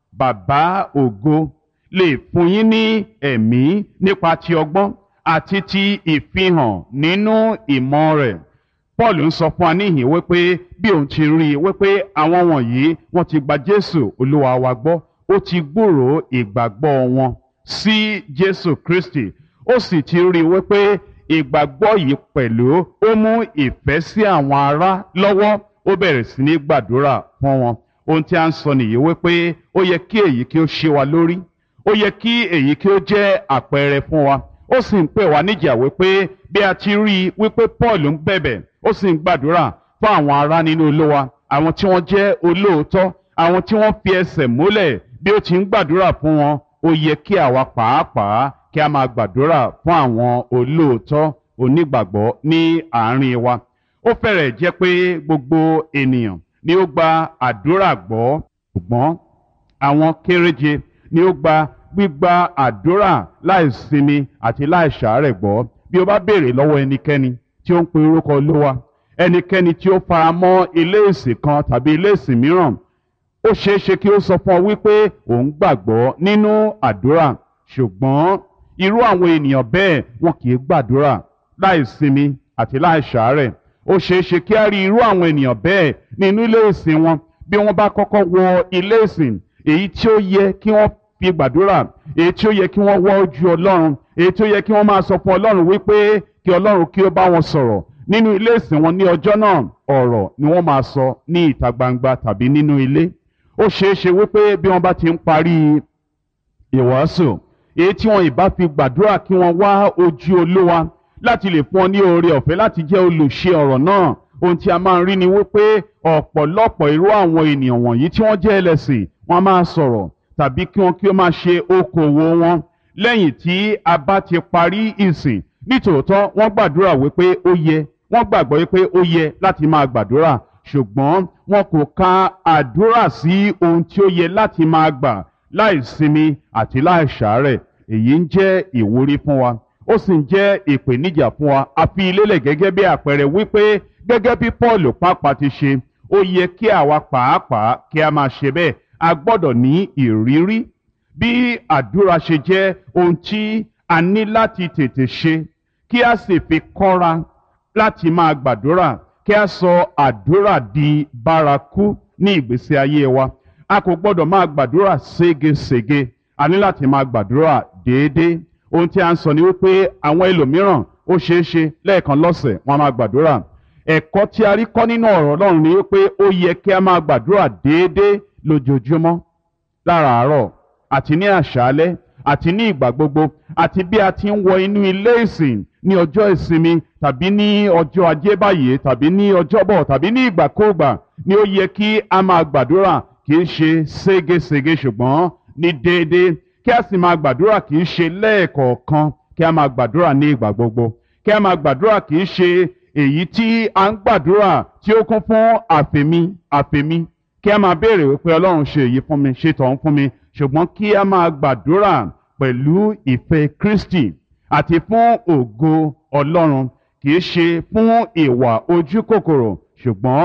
Bàbá ògo, lè fún yín ní ẹ̀mí nípa ti ọgbọ́n àti ti ìfihàn nínú ìmọ̀ rẹ̀. Paul ń sọ fún wa níhìn wípé bí òun ti rí i wípé àwọn wọ̀nyí wọ́n ti gba Jésù Olúwa wa gbọ́, ó ti gbúròó ìgbàgbọ́ wọn sí Jésù Kristi, ó sì ti rí i wípé ìgbàgbọ́ yìí pẹ̀lú ó mú ìfẹ́ sí àwọn ará lọ́wọ́, ó bẹ̀rẹ̀ sí ní gbàdúrà fún wọn. Ohun tí a ń sọ nìyí wípé ó yẹ kí èyí kí ó ṣe wa lórí, ó yẹ kí èyí kí ó jẹ́ àpẹẹrẹ fún wa. Ó sì ń pè wá níjà wípé bí a ti rí i wípé Paul ń bẹ̀bẹ̀, ó sì ń gbàdúrà fún àwọn ará nínú Olúwa, àwọn tí wọ́n jẹ́ olóòótọ́, àwọn tí wọ́n fi ẹsẹ̀ múlẹ̀. Bí ó ti ń gbàdúrà fún wọn, ó yẹ kí àwa pàápàá kí a máa gbàdúrà fún àwọn olóòótọ́ onígbàgbọ́ ní àárín wa. Ó fẹ́rẹ̀ jẹ́ pé gbogbo ènìyàn ni ó gba àdúrà gbọ́, ṣùgbọ́n àwọn kéréje ni ó gba gbígba àdúrà láìsinmi àti láìṣàárẹ̀ gbọ́. Bí o bá béèrè lọ́wọ́ ẹnikẹ́ni tí ó ń pe orúkọ Olúwa, ẹnikẹ́ni tí ó fara mọ́ ilé ìsìn kan tàbí ilé ìsìn mìíràn, ó ṣeéṣe kí ó sọ fún ọ wípé òun gbàgbọ́ nínú àdúrà, ṣùgbọ́n irú àwọn ènìyàn bẹ́ẹ̀ wọn kì í gbàdúrà láìsinmi àti láìṣàárẹ̀. Ó ṣeéṣe kí a rí irú àwọn ènìyàn bẹ́ẹ̀ nínú ilé ìsìn wọn. Bí wọ́n bá kọ́kọ́ wọ ilé ìsìn, èyí tí ó yẹ kí wọ́n fi gbàdúrà, èyí tí ó yẹ kí wọ́n wọ́ ojú Ọlọ́run, èyí tí ó yẹ kí wọ́n máa sọ fún Ọlọ́run wípé kí Ọlọ́run kí ó bá wọn sọ̀rọ̀ nínú ilé ìsìn wọn ní ọjọ́ náà, ọ̀rọ̀ ni wọ́n máa sọ ní ìta gbangba tàbí nínú ilé. Ó ṣeéṣe wípé bí wọ́n bá ti ń parí ìwàásù, èyí tí wọn ìbá fi gbàdúrà kí wọ́n wá ojú Olúwa láti lè fún ọ ní oore ọ̀fẹ́ láti jẹ́ olùṣe ọ̀rọ̀ náà. Ohun tí a máa ń rí ni wípé ọ̀pọ̀lọpọ̀ irú àwọn ènìyàn wọ̀nyí tí wọ́n jẹ́ ẹlẹ́sìn, wọ́n máa sọ̀rọ̀ tàbí kí wọ́n kí ó máa ṣe okòwò wọn lẹ́yìn tí a bá ti parí ìsìn. Nítòótọ́ wọ́n gbàdúrà wípé ó yẹ, wọ́n gbàgbọ́ wípé ó yẹ láti máa gbàdúrà, ṣùgbọ́n wọn kò ka àdúrà sí ohun tí ó yẹ láti máa gbà láìsinmi àti láìṣàárẹ̀. Èyí ń jẹ́ ìwúrí fún wa, ó sì ń jẹ́ ìpèníjà fún wa. A fi lélẹ̀ gẹ́gẹ́ bí àpẹẹrẹ wípé gẹ́gẹ́ bí Paul pàápàá ti ṣe, ó yẹ kí àwa pàápàá kí a máa ṣe bẹ́ẹ̀. A gbọ́dọ̀ ní ìrírí bí àdúrà ṣe jẹ́ ohun tí a ní láti tètè ṣe, kí a sì fi kọ́ra láti máa gbàdúrà, kí a sọ àdúrà di bárakú ní ìgbésí ayé wa. A kò gbọ́dọ̀ máa gbàdúrà ségesège, a ní láti máa gbàdúrà déédéé. Ohun tí a ń sọ ni wípé àwọn ẹlòmíràn ó ṣeéṣe lẹ́ẹ̀kan lọ́sẹ̀ wọn máa gbàdúrà. Ẹ̀kọ́ tí a rí kọ́ nínú ọ̀rọ̀ Ọlọ́run ni wípé ó yẹ kí a máa gbàdúrà déédéé lójoojúmọ́, láràárọ̀ àti ní àṣálẹ́ àti ní ìgbà gbogbo, àti bí a ti ń wọ inú ilé ìsìn ní ọjọ́ ìsinmi tàbí ní ọjọ́ ajé báyìí tàbí ní ọjọ́bọ̀ tàbí ní ìgbàkúùgbà ni ó yẹ kí a máa gbàdúrà, kì í ṣe ségesège ṣùgbọ́n ní déédéé. Kí a sì máa gbàdúrà kì í ṣe lẹ́ẹ̀kọ̀ọ̀kan, kí a máa gbàdúrà ní ìgbà gbogbo. Kí a máa gbàdúrà kì í ṣe èyí tí a ń gbàdúrà tí ó kún fún àfẹ̀mí. Kí a máa béèrè wípé Ọlọ́run ṣe èyí fún mi, ṣe tọ̀hún fún mi, ṣùgbọ́n kí a máa gbàdúrà pẹ̀lú ìfẹ́ Kristi àti fún ògo Ọlọ́run, kì í ṣe fún ìwà ojú kòkòrò, ṣùgbọ́n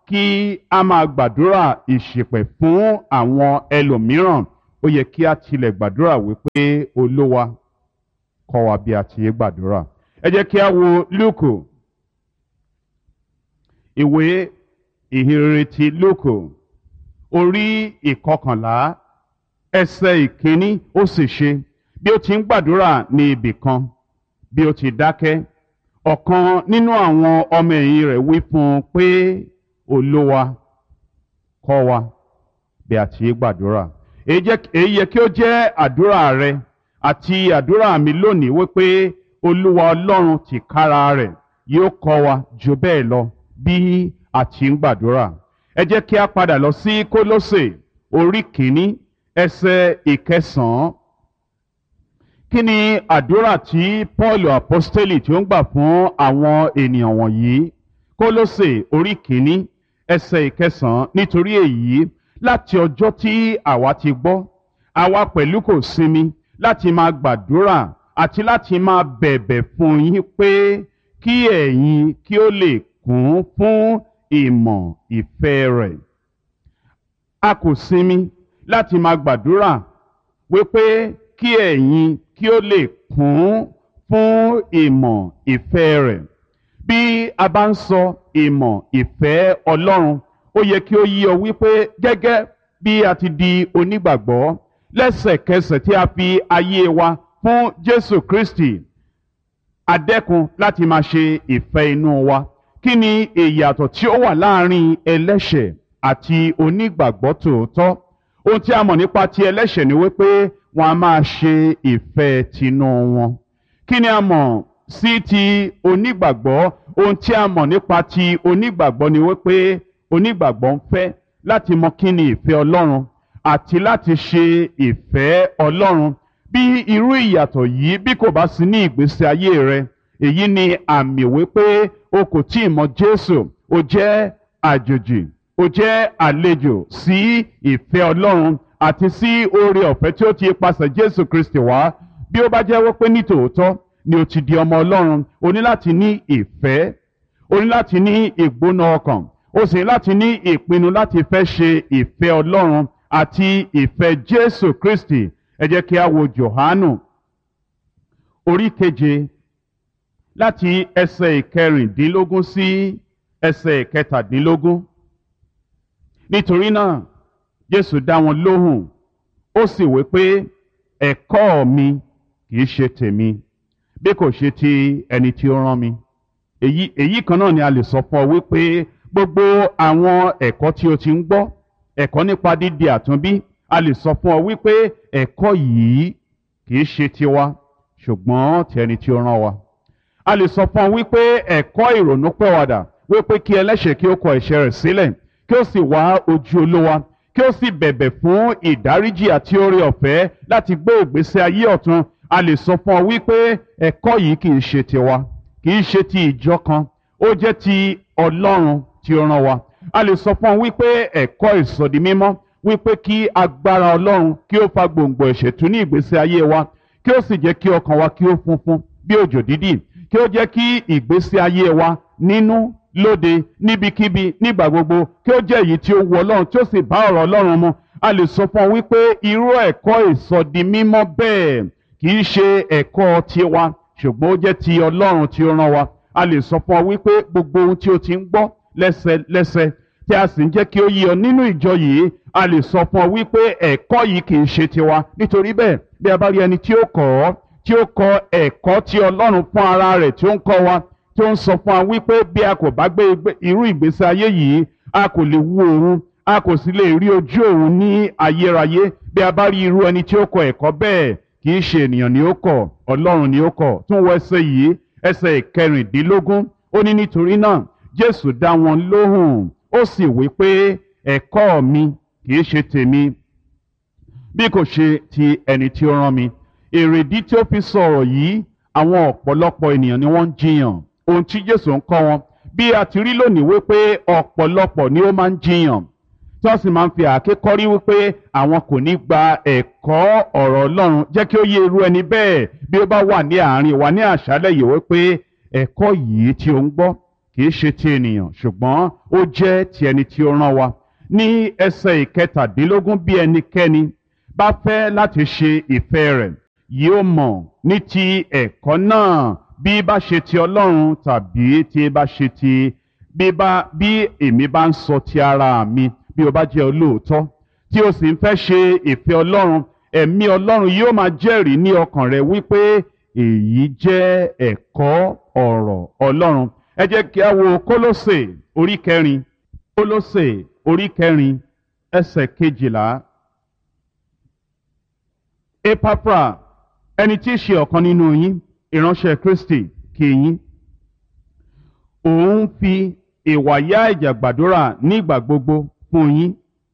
kí a máa gbàdúrà ìṣìpẹ̀ fún àwọn ẹlòmíràn ó yẹ kí a tilẹ̀ gbàdúrà wípé Olúwa kọ́ wa bí a ti yé gbàdúrà. Ẹ jẹ́ kí a wo Lúùkù, ìwé ìhìnrere ti Lúùkù orí ìkọkànlá ẹsẹ̀ ìkíní. Ó sì ṣe bí ó ti ń gbàdúrà ní ibì kan, bí ó ti dákẹ́, ọ̀kan nínú àwọn ọmọ ẹ̀yìn rẹ̀ wí fún un pé Olúwa kọ́ wa bí a ti yé gbàdúrà. Èyí yẹ kí ó jẹ́ àdúrà rẹ àti àdúrà mi lónìí wípé Olúwa Ọlọ́run tìkára rẹ̀ yóò kọ́ wa jù bẹ́ẹ̀ lọ bí a ti ń gbàdúrà. Ẹ jẹ́ kí a padà lọ sí Kólósè orí kìíní ẹsẹ̀ ìkẹsàn-án. Kí ni àdúrà tí Pọ́ọ̀lù àpọ́stélì tí ó ń gbà fún àwọn ènìyàn wọ̀nyí? Kólósè orí kìíní ẹsẹ̀ ìkẹsàn-án. Nítorí èyí, láti ọjọ́ tí àwa ti gbọ́, àwa pẹ̀lú kò sinmi láti máa gbàdúrà àti láti máa bẹ̀bẹ̀ fún yín pé kí ẹ̀yin kí ó lè kún fún ìmọ̀ ìfẹ́ rẹ̀. A kò sinmi láti máa gbàdúrà wípé kí ẹ̀yin kí ó lè kún fún ìmọ̀ ìfẹ́ rẹ̀. Bí a bá ń sọ ìmọ̀ ìfẹ́ Ọlọ́run, ó yẹ kí ó yé ọ wípé gẹ́gẹ́ bí a ti di onígbàgbọ́, lẹ́sẹ̀kẹsẹ̀ tí a fi ayé wa fún Jésù Kristi, a dẹ́kun láti máa ṣe ìfẹ́ inú wa. Kí ni ìyàtọ̀ tí ó wà láàrin ẹlẹ́ṣẹ̀ àti onígbàgbọ́ tòótọ́? Ohun tí a mọ̀ nípa ti ẹlẹ́ṣẹ̀ ni wípé wọn a máa ṣe ìfẹ́ tinú wọn. Kí ni a mọ̀ sí ti onígbàgbọ́? Ohun tí a mọ̀ nípa ti onígbàgbọ́ ni wípé onígbàgbọ́ ń fẹ́ láti mọ kí ni ìfẹ́ Ọlọ́run àti láti ṣe ìfẹ́ Ọlọ́run. Bí irú ìyàtọ̀ yìí bí kò bá sí ní ìgbésí ayé rẹ, èyí ni àmì wípé o kò tí ì mọ Jésù, o jẹ́ àjòjì, o jẹ́ àlejò sí ìfẹ́ Ọlọ́run àti sí oore ọ̀fẹ́ tí ó ti pasẹ̀ Jésù Kristi wá. Bí ó bá jẹ́ wípé ní tòótọ́ ni o ti di ọmọ Ọlọ́run, o ní láti ní ìfẹ́, o ní láti ní ìgbóná ọkàn, o sì ní láti ní ìpinnu láti fẹ́ ṣe ìfẹ́ Ọlọ́run àti ìfẹ́ Jésù Kristi. Ẹ jẹ́ kí a wo Jòhánù orí keje láti ẹsẹ̀ ìkẹrìndínlógún sí ẹsẹ̀ ìkẹtàdínlógún. Nítorí náà Jésù dá wọn lóhùn, ó sì wí pé ẹ̀kọ́ mi kìí ṣe tèmi bí kò ṣe ti ẹni tí ó rán mi. Èyí kan náà ni a lè sọ fún ọ wípé gbogbo àwọn ẹ̀kọ́ tí o ti ń gbọ́, ẹ̀kọ́ nípa dídi àtúnbí, a lè sọ fún ọ wípé ẹ̀kọ́ yìí kìí ṣe tiwa ṣùgbọ́n ti ẹni tí ó rán wa. A lè sọ fún ọ wípé ẹ̀kọ́ ìrònúpẹ̀wàdà wípé kí ẹlẹ́ṣẹ̀ kí ó kọ ẹ̀ṣẹ̀ rẹ̀ sílẹ̀, kí ó sì wá ojú Olúwa, kí ó sì bẹ̀bẹ̀ fún ìdáríjì àti oore ọ̀fẹ́ láti gbé ìgbésí ayé ọ̀tun. A lè sọ fún ọ wípé ẹ̀kọ́ yìí kìí ṣe tiwa, kìí ṣe ti ìjọ kan, ó jẹ́ ti Ọlọ́run tí ó rán wa. A lè sọ fún ọ wípé ẹ̀kọ́ ìsọdimímọ́ wípé kí agbára Ọlọ́run kí ó fa gbòǹgbò ẹ̀ṣẹ̀ tú ní ìgbésí ayé wa, kí ó sì jẹ́ kí ọkàn wa kí ó funfun bí òjò dídì, kí ó jẹ́ kí ìgbésí ayé wa nínú lóde níbikíbi nígbà gbogbo kí ó jẹ́ èyí tí ó wu Ọlọ́run tí ó sì bá ọ̀rọ̀ Ọlọ́run mu. A lè sọ fún ọ wípé irú ẹ̀kọ́ ìsọdimímọ́ bẹ́ẹ̀ kì í ṣe ẹ̀kọ́ tiwa ṣùgbọ́n ó jẹ́ ti Ọlọ́run tí ó rán wa. A lè sọ fún ọ wípé gbogbo ohun tí o ti ń gbọ́ lẹ́sẹlẹ́sẹ tí a sì ń jẹ́ kí ó yé ọ nínú ìjọ yìí, a lè sọ fún ọ wípé ẹ̀kọ́ yìí kì í ṣe tiwa. Nítorí bẹ́ẹ̀ bí a bá rí ẹni tí ó kọ́ ẹ̀kọ́ tí Ọlọ́run fún ara rẹ̀ tí ó ń kọ́ wa, tí ó ń sọ fún wa wípé bí a kò bá gbé irú ìgbésí ayé yìí, a kò lè wu òun, a kò sì lè rí ojú òun ní ayérayé. Bí a bá rí irú ẹni tí ó kọ́ ẹ̀kọ́ bẹ́ẹ̀, kì í ṣe ènìyàn ni ó kọ́, Ọlọ́run ni ó kọ́. Tún wọ ẹsẹ̀ yìí, ẹsẹ̀ ìkẹrìndínlógún. Ó ní nítorí náà Jésù dá wọn lóhùn, ó sì wí pé ẹ̀kọ́ mi kìí ṣe tèmi bí kò ṣe ti ẹni tí ó rán mi. Èrèdí tí ó fi sọ̀rọ̀ yìí, àwọn ọ̀pọ̀lọpọ̀ ènìyàn ni wọ́n ń jiyàn ohun tí Jésù ń kọ́ wọn. Bí a ti rí lónìí wípé ọ̀pọ̀lọpọ̀ ni ó máa ń jiyàn tí wọ́n sì máa ń fi àáké kọ́rí wípé àwọn kò ní gba ẹ̀kọ́ ọ̀rọ̀ Ọlọ́run. Jẹ́ kí ó yé irú ẹni bẹ́ẹ̀ bí ó bá wà ní àárín wa ní àṣálẹ́ yìí wípé ẹ̀kọ́ yìí tí ó ń gbọ́ kì í ṣe ti ènìyàn ṣùgbọ́n ó jẹ́ ti ẹni tí ó rán wa. Ní ẹsẹ̀ ìkẹtàdínlógún, bí ẹnikẹ́ni bá fẹ́ láti ṣe ìfẹ́ rẹ̀ yóò mọ̀ ní ti ẹ̀kọ́ náà bí bá ṣe ti Ọlọ́run tàbí tí bá ṣe ti bí èmi bá ń sọ ti ara mi. Bí o bá jẹ́ olóòótọ́ tí o sì ń fẹ́ ṣe ìfẹ́ Ọlọ́run, ẹ̀mí Ọlọ́run yóò máa jẹ́rìí ní ọkàn rẹ wípé èyí jẹ́ ẹ̀kọ́ ọ̀rọ̀ Ọlọ́run. Ẹ jẹ́ kí a wo Kólósè orí kẹrin, Kólósè orí kẹrin ẹsẹ̀ kejìlá. Epafra, ẹni tí í ṣe ọ̀kan nínú yín, ìránṣẹ́ Kristi, kí yín. Òun fi ìwàyà ìjà gbàdúrà nígbà gbogbo fún yín,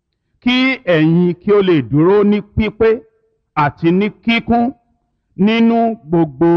kí ẹ̀yin kí ó lè dúró ní pípé àti ní kíkún nínú gbogbo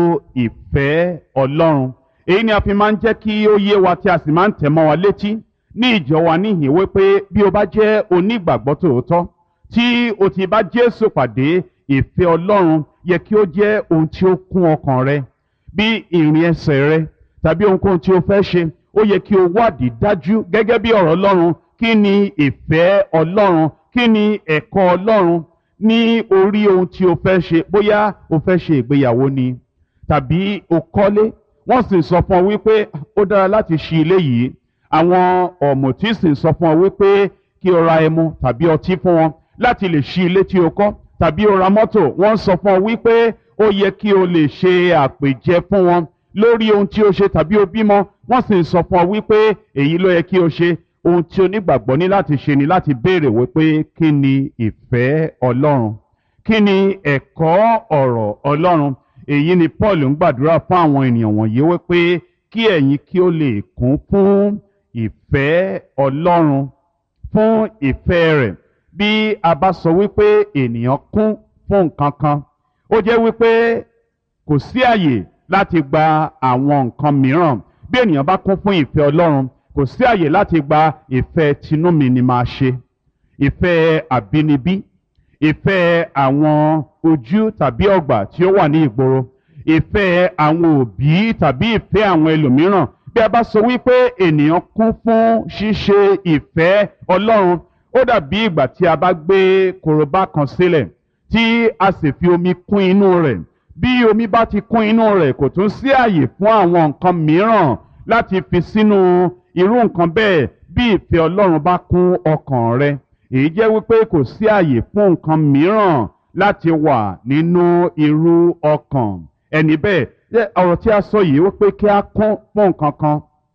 ìfẹ́ Ọlọ́run. Èyí ni a fi máa ń jẹ́ kí ó yé wa tí a sì máa ń tẹ̀ mọ́ wa létí ní ìjọ wa níhìn wípé bí o bá jẹ́ onígbàgbọ́ tòótọ́ tí o ti bá Jésù pàdé, ìfẹ́ Ọlọ́run yẹ kí ó jẹ́ ohun tí ó kún ọkàn rẹ. Bí ìrìn ẹsẹ̀ rẹ tàbí ohunkóhun tí o fẹ́ ṣe, ó yẹ kí o wádìí dájú gẹ́gẹ́ bí ọ̀rọ̀ Ọlọ́run. Kí ni ìfẹ́ Ọlọ́run? Kí ni ẹ̀kọ́ Ọlọ́run ní orí ohun tí o fẹ́ ṣe? Bóyá o fẹ́ ṣe ìgbéyàwó ni tàbí o kọ́lé, wọ́n sì sọ fún ọ wípé ó dára láti ṣí ilé yìí. Àwọn ọ̀mùtí sì sọ fún ọ wípé kí o ra ẹmu tàbí ọtí fún wọn láti lè ṣí ilé tí o kọ́. Tàbí o ra mọ́tò, wọ́n sọ fún ọ wípé ó yẹ kí o lè ṣe àpèjẹ fún wọn lórí ohun tí o ṣe. Tàbí o bímọ, wọ́n sì sọ fún ọ wípé èyí ló yẹ kí o ṣe. Ohun tí onígbàgbọ́ ní láti ṣe ni láti béèrè wípé kí ni ìfẹ́ Ọlọ́run? Kí ni ẹ̀kọ́ ọ̀rọ̀ Ọlọ́run? Èyí ni Paul ń gbàdúrà fún àwọn ènìyàn wọ̀nyí wípé kí ẹ̀yin kí ó lè kún fún ìfẹ́ Ọlọ́run, fún ìfẹ́ rẹ̀. Bí a bá sọ wípé ènìyàn kún fún nǹkan kan, ó jẹ́ wípé kò sí àyè láti gba àwọn nǹkan mìíràn. Bí ènìyàn bá kún fún ìfẹ́ Ọlọ́run, kò sí àyè láti gba ìfẹ́ tinú mi ni máa ṣe, ìfẹ́ àbínibí, ìfẹ́ àwọn ojú tàbí ọgbà tí ó wà ní ìgboro, ìfẹ́ àwọn òbí tàbí ìfẹ́ àwọn ẹlòmíràn. Bí a bá sọ wípé ènìyàn kún fún ṣíṣe ìfẹ́ Ọlọ́run, ó dàbí ìgbà tí a bá gbé korobá kan sílẹ̀ tí a sì fi omi kún inú rẹ̀. Bí omi bá ti kún inú rẹ̀, kò tún sí àyè fún àwọn nǹkan mìíràn láti fi sínú irú nǹkan bẹ́ẹ̀. Bí ìfẹ́ Ọlọ́run bá kún ọkàn rẹ, èyí jẹ́ wípé kò sí àyè fún nǹkan mìíràn láti wà nínú irú ọkàn ẹni bẹ́ẹ̀. Ọ̀rọ̀ tí a sọ yìí wípé kí a kún fún nǹkan kan,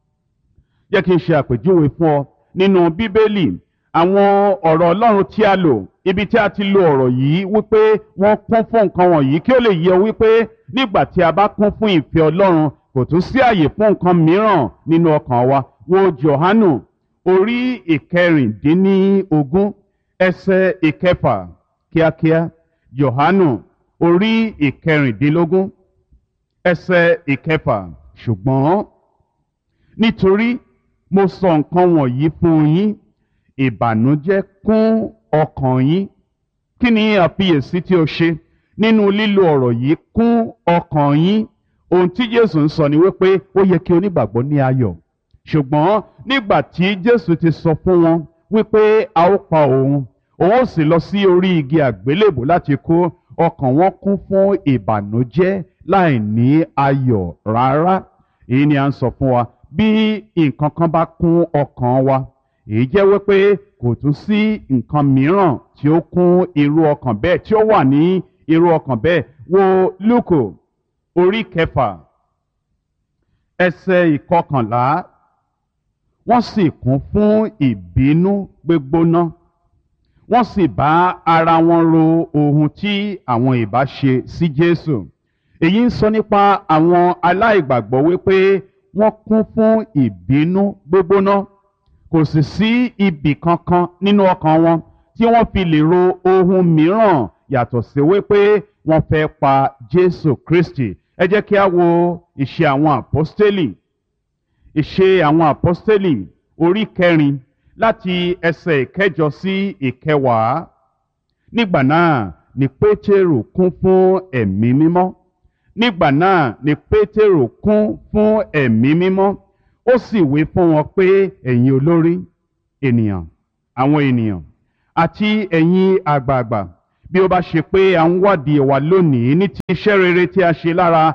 jẹ́ kí n ṣe àpèjúwe fún ọ nínú Bíbélì. Àwọn ọ̀rọ̀ Ọlọ́run tí a lò, ibi tí a ti lo ọ̀rọ̀ yìí wípé wọ́n kún fún nǹkan wọ̀nyí, kí ó lè yé ọ wípé nígbà tí a bá kún fún ìfẹ́ Ọlọ́run, kò tún sí àyè fún nǹkan mìíràn nínú ọkàn wa. Wo Jòhánù orí ìkẹrìndínlógún ẹsẹ̀ ìkẹfà kíákíá. Jòhánù orí ìkẹrìndínlógún ẹsẹ̀ ìkẹfà. Ṣùgbọ́n nítorí mo sọ nǹkan wọ̀nyí fún yín, ìbànújẹ́ kún ọkàn yín. Kí ni àfiyèsí tí o ṣe nínú lílo ọ̀rọ̀ yìí, kún ọkàn yín? Ohun tí Jésù ń sọ ni wípé ó yẹ kí onígbàgbọ́ ní ayọ̀. Ṣùgbọ́n nígbà tí Jésù ti sọ fún wọn wípé a ó pa òun ó sì lọ sí orí igi àgbélébù láti kú, ọkàn wọn kún fún ìbànújẹ́ láì ní ayọ̀ rárá. Èyí ni a ń sọ fún wa, bí nǹkan kan bá kún ọkàn wa, èyí jẹ́ wípé kò tún sí nǹkan mìíràn tí ó kún irú ọkàn bẹ́ẹ̀, tí ó wà ní irú ọkàn bẹ́ẹ̀. Wo Lúùkù orí kẹfà ẹsẹ̀ ìkọkànlá. Wọ́n sì kún fún ìbínú gbígbóná, wọ́n sì bá ara wọn ro ohun tí àwọn ìbá ṣe sí Jésù. Èyí ń sọ nípa àwọn aláìgbàgbọ́ wípé wọ́n kún fún ìbínú gbígbóná. Kò sì sí ibì kankan nínú ọkàn wọn tí wọ́n fi lè ro ohun mìíràn yàtọ̀ sí wípé wọ́n fẹ́ pa Jésù Kristi. Ẹ jẹ́ kí a wo ìṣe àwọn àpọ́stélì. Ìṣe àwọn àpọ́stélì orí kẹrin láti ẹsẹ̀ ìkẹjọ sí ìkẹwàá. Nígbà náà ni Pétérù kún fún ẹ̀mí mímọ́. Nígbà náà ni Pétérù kún fún ẹ̀mí mímọ́. ó sì wí fún wọn pé ẹ̀yin olórí ènìyàn àwọn ènìyàn àti ẹ̀yin àgbààgbà, bí ó bá ṣe pé à ń wádìí wa lónìí ní ti iṣẹ́ rere tí a ṣe lára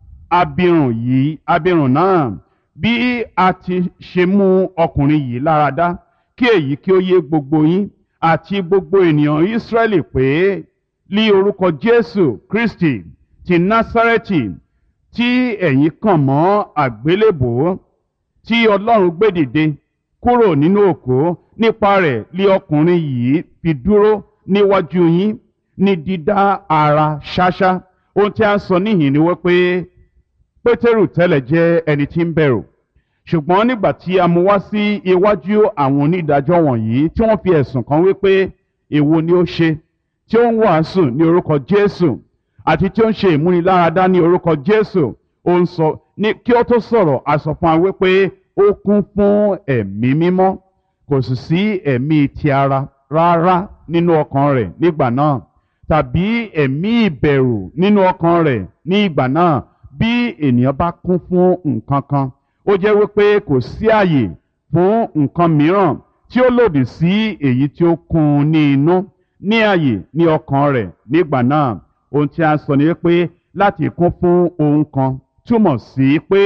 abirùn náà, bí a ti ṣe mú ọkùnrin yìí lára dá, kí èyí kí ó yé gbogbo yín àti gbogbo ènìyàn Ísírẹ́lì pé ní orúkọ Jésù Kristi ti Násárẹ́tì tí ẹ̀yin kàn mọ́ àgbélébùú, tí Ọlọ́run gbé dìde kúrò nínú òkú, nípa rẹ̀ lé ọkùnrin yìí fi dúró níwájú yín ní dídá ara ṣáṣá. Ohun tí a ń sọ níhìn ni wípé Pétérù tẹ́lẹ̀ jẹ́ ẹni tí ń bẹ̀rù, ṣùgbọ́n nígbà tí a mú wá sí iwájú àwọn onídàájọ́ wọ̀nyí tí wọ́n fi ẹ̀sùn kàn wípé èwo ni ó ṣe tí ó ń wàásù ní orúkọ Jésù àti tí ó ń ṣe ìmúniláradá ní orúkọ Jésù, ó ń sọ ní kí ó tó sọ̀rọ̀ a sọ fún wa wípé ó kún fún ẹ̀mí mímọ́, kò sì sí ẹ̀mí ti ara rárá nínú ọkàn rẹ̀ nígbà náà, tàbí ẹ̀mí ìbẹ̀rù nínú ọkàn rẹ̀ ní ìgbà náà. Bí ènìyàn bá kún fún nǹkan kan, ó jẹ́ wípé kò sí àyè fún nǹkan mìíràn tí ó lòdì sí èyí tí ó kún un ní inú ní àyè ní ọkàn rẹ̀ nígbà náà. Ohun tí a sọ ni pé láti kún fún ohun kan túmọ̀ sí pé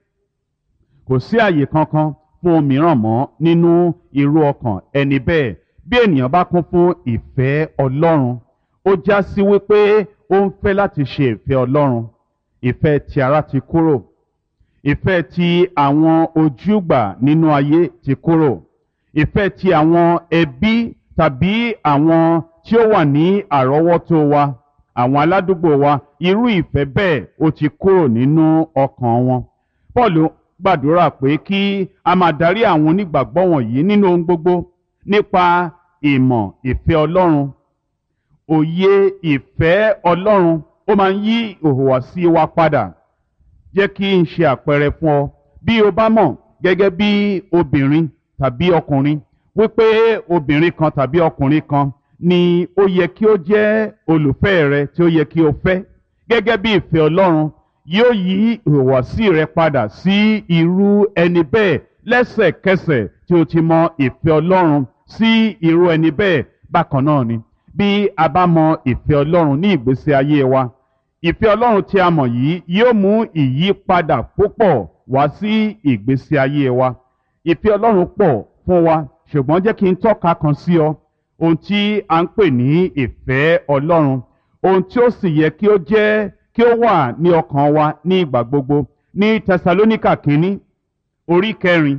kò sí àyè kankan fún ohun mìíràn mọ́ nínú irú ọkàn ẹni bẹ́ẹ̀. Bí ènìyàn bá kún fún ìfẹ́ Ọlọ́run, ó já sí wípé ó ń fẹ́ láti ṣe ìfẹ́ Ọlọ́run. Ìfẹ́ ti ara ti kúrò, ìfẹ́ ti àwọn ojúgbà nínú ayé ti kúrò, ìfẹ́ ti àwọn ẹbí tàbí àwọn tí ó wà ní àrọ́wọ́tó wa, àwọn aládùúgbò wa, irú ìfẹ́ bẹ́ẹ̀ ó ti kúrò nínú ọkàn wọn. Pọ́ọ̀lù gbàdúrà pé kí a máa darí àwọn onígbàgbọ́ wọ̀nyí nínú ohun gbogbo nípa ìmọ̀ ìfẹ́ Ọlọ́run. Òye ìfẹ́ Ọlọ́run ó máa ń yí ìhùwàsí wa padà. Jẹ́ kí n ṣe àpẹẹrẹ fún ọ. Bí o bá mọ̀ gẹ́gẹ́ bí obìnrin tàbí ọkùnrin wípé obìnrin kan tàbí ọkùnrin kan ni ó yẹ kí ó jẹ́ olùfẹ́ rẹ tí ó yẹ kí o fẹ́, gẹ́gẹ́ bí ìfẹ́ Ọlọ́run yóò yí ìhùwàsí rẹ padà sí irú ẹni bẹ́ẹ̀ lẹ́sẹ̀kẹsẹ̀ tí o ti mọ ìfẹ́ Ọlọ́run sí irú ẹni bẹ́ẹ̀. Bákan náà ni bí a bá mọ ìfẹ́ Ọlọ́run ní ìgbésí ayé wa, ìfẹ́ Ọlọ́run tí a mọ̀ yìí yóò mú ìyípadà púpọ̀ wá sí ìgbésí ayé wa. Ìfẹ́ Ọlọ́run pọ̀ fún wa, ṣùgbọ́n jẹ́ kí n tọ́ka kan sí ọ ohun tí a ń pè ní ìfẹ́ Ọlọ́run, ohun tí ó sì yẹ kí ó jẹ́ kí ó wà ní ọkàn wa ní ìgbà gbogbo. Ní Tẹsalóníkà kínní orí 4,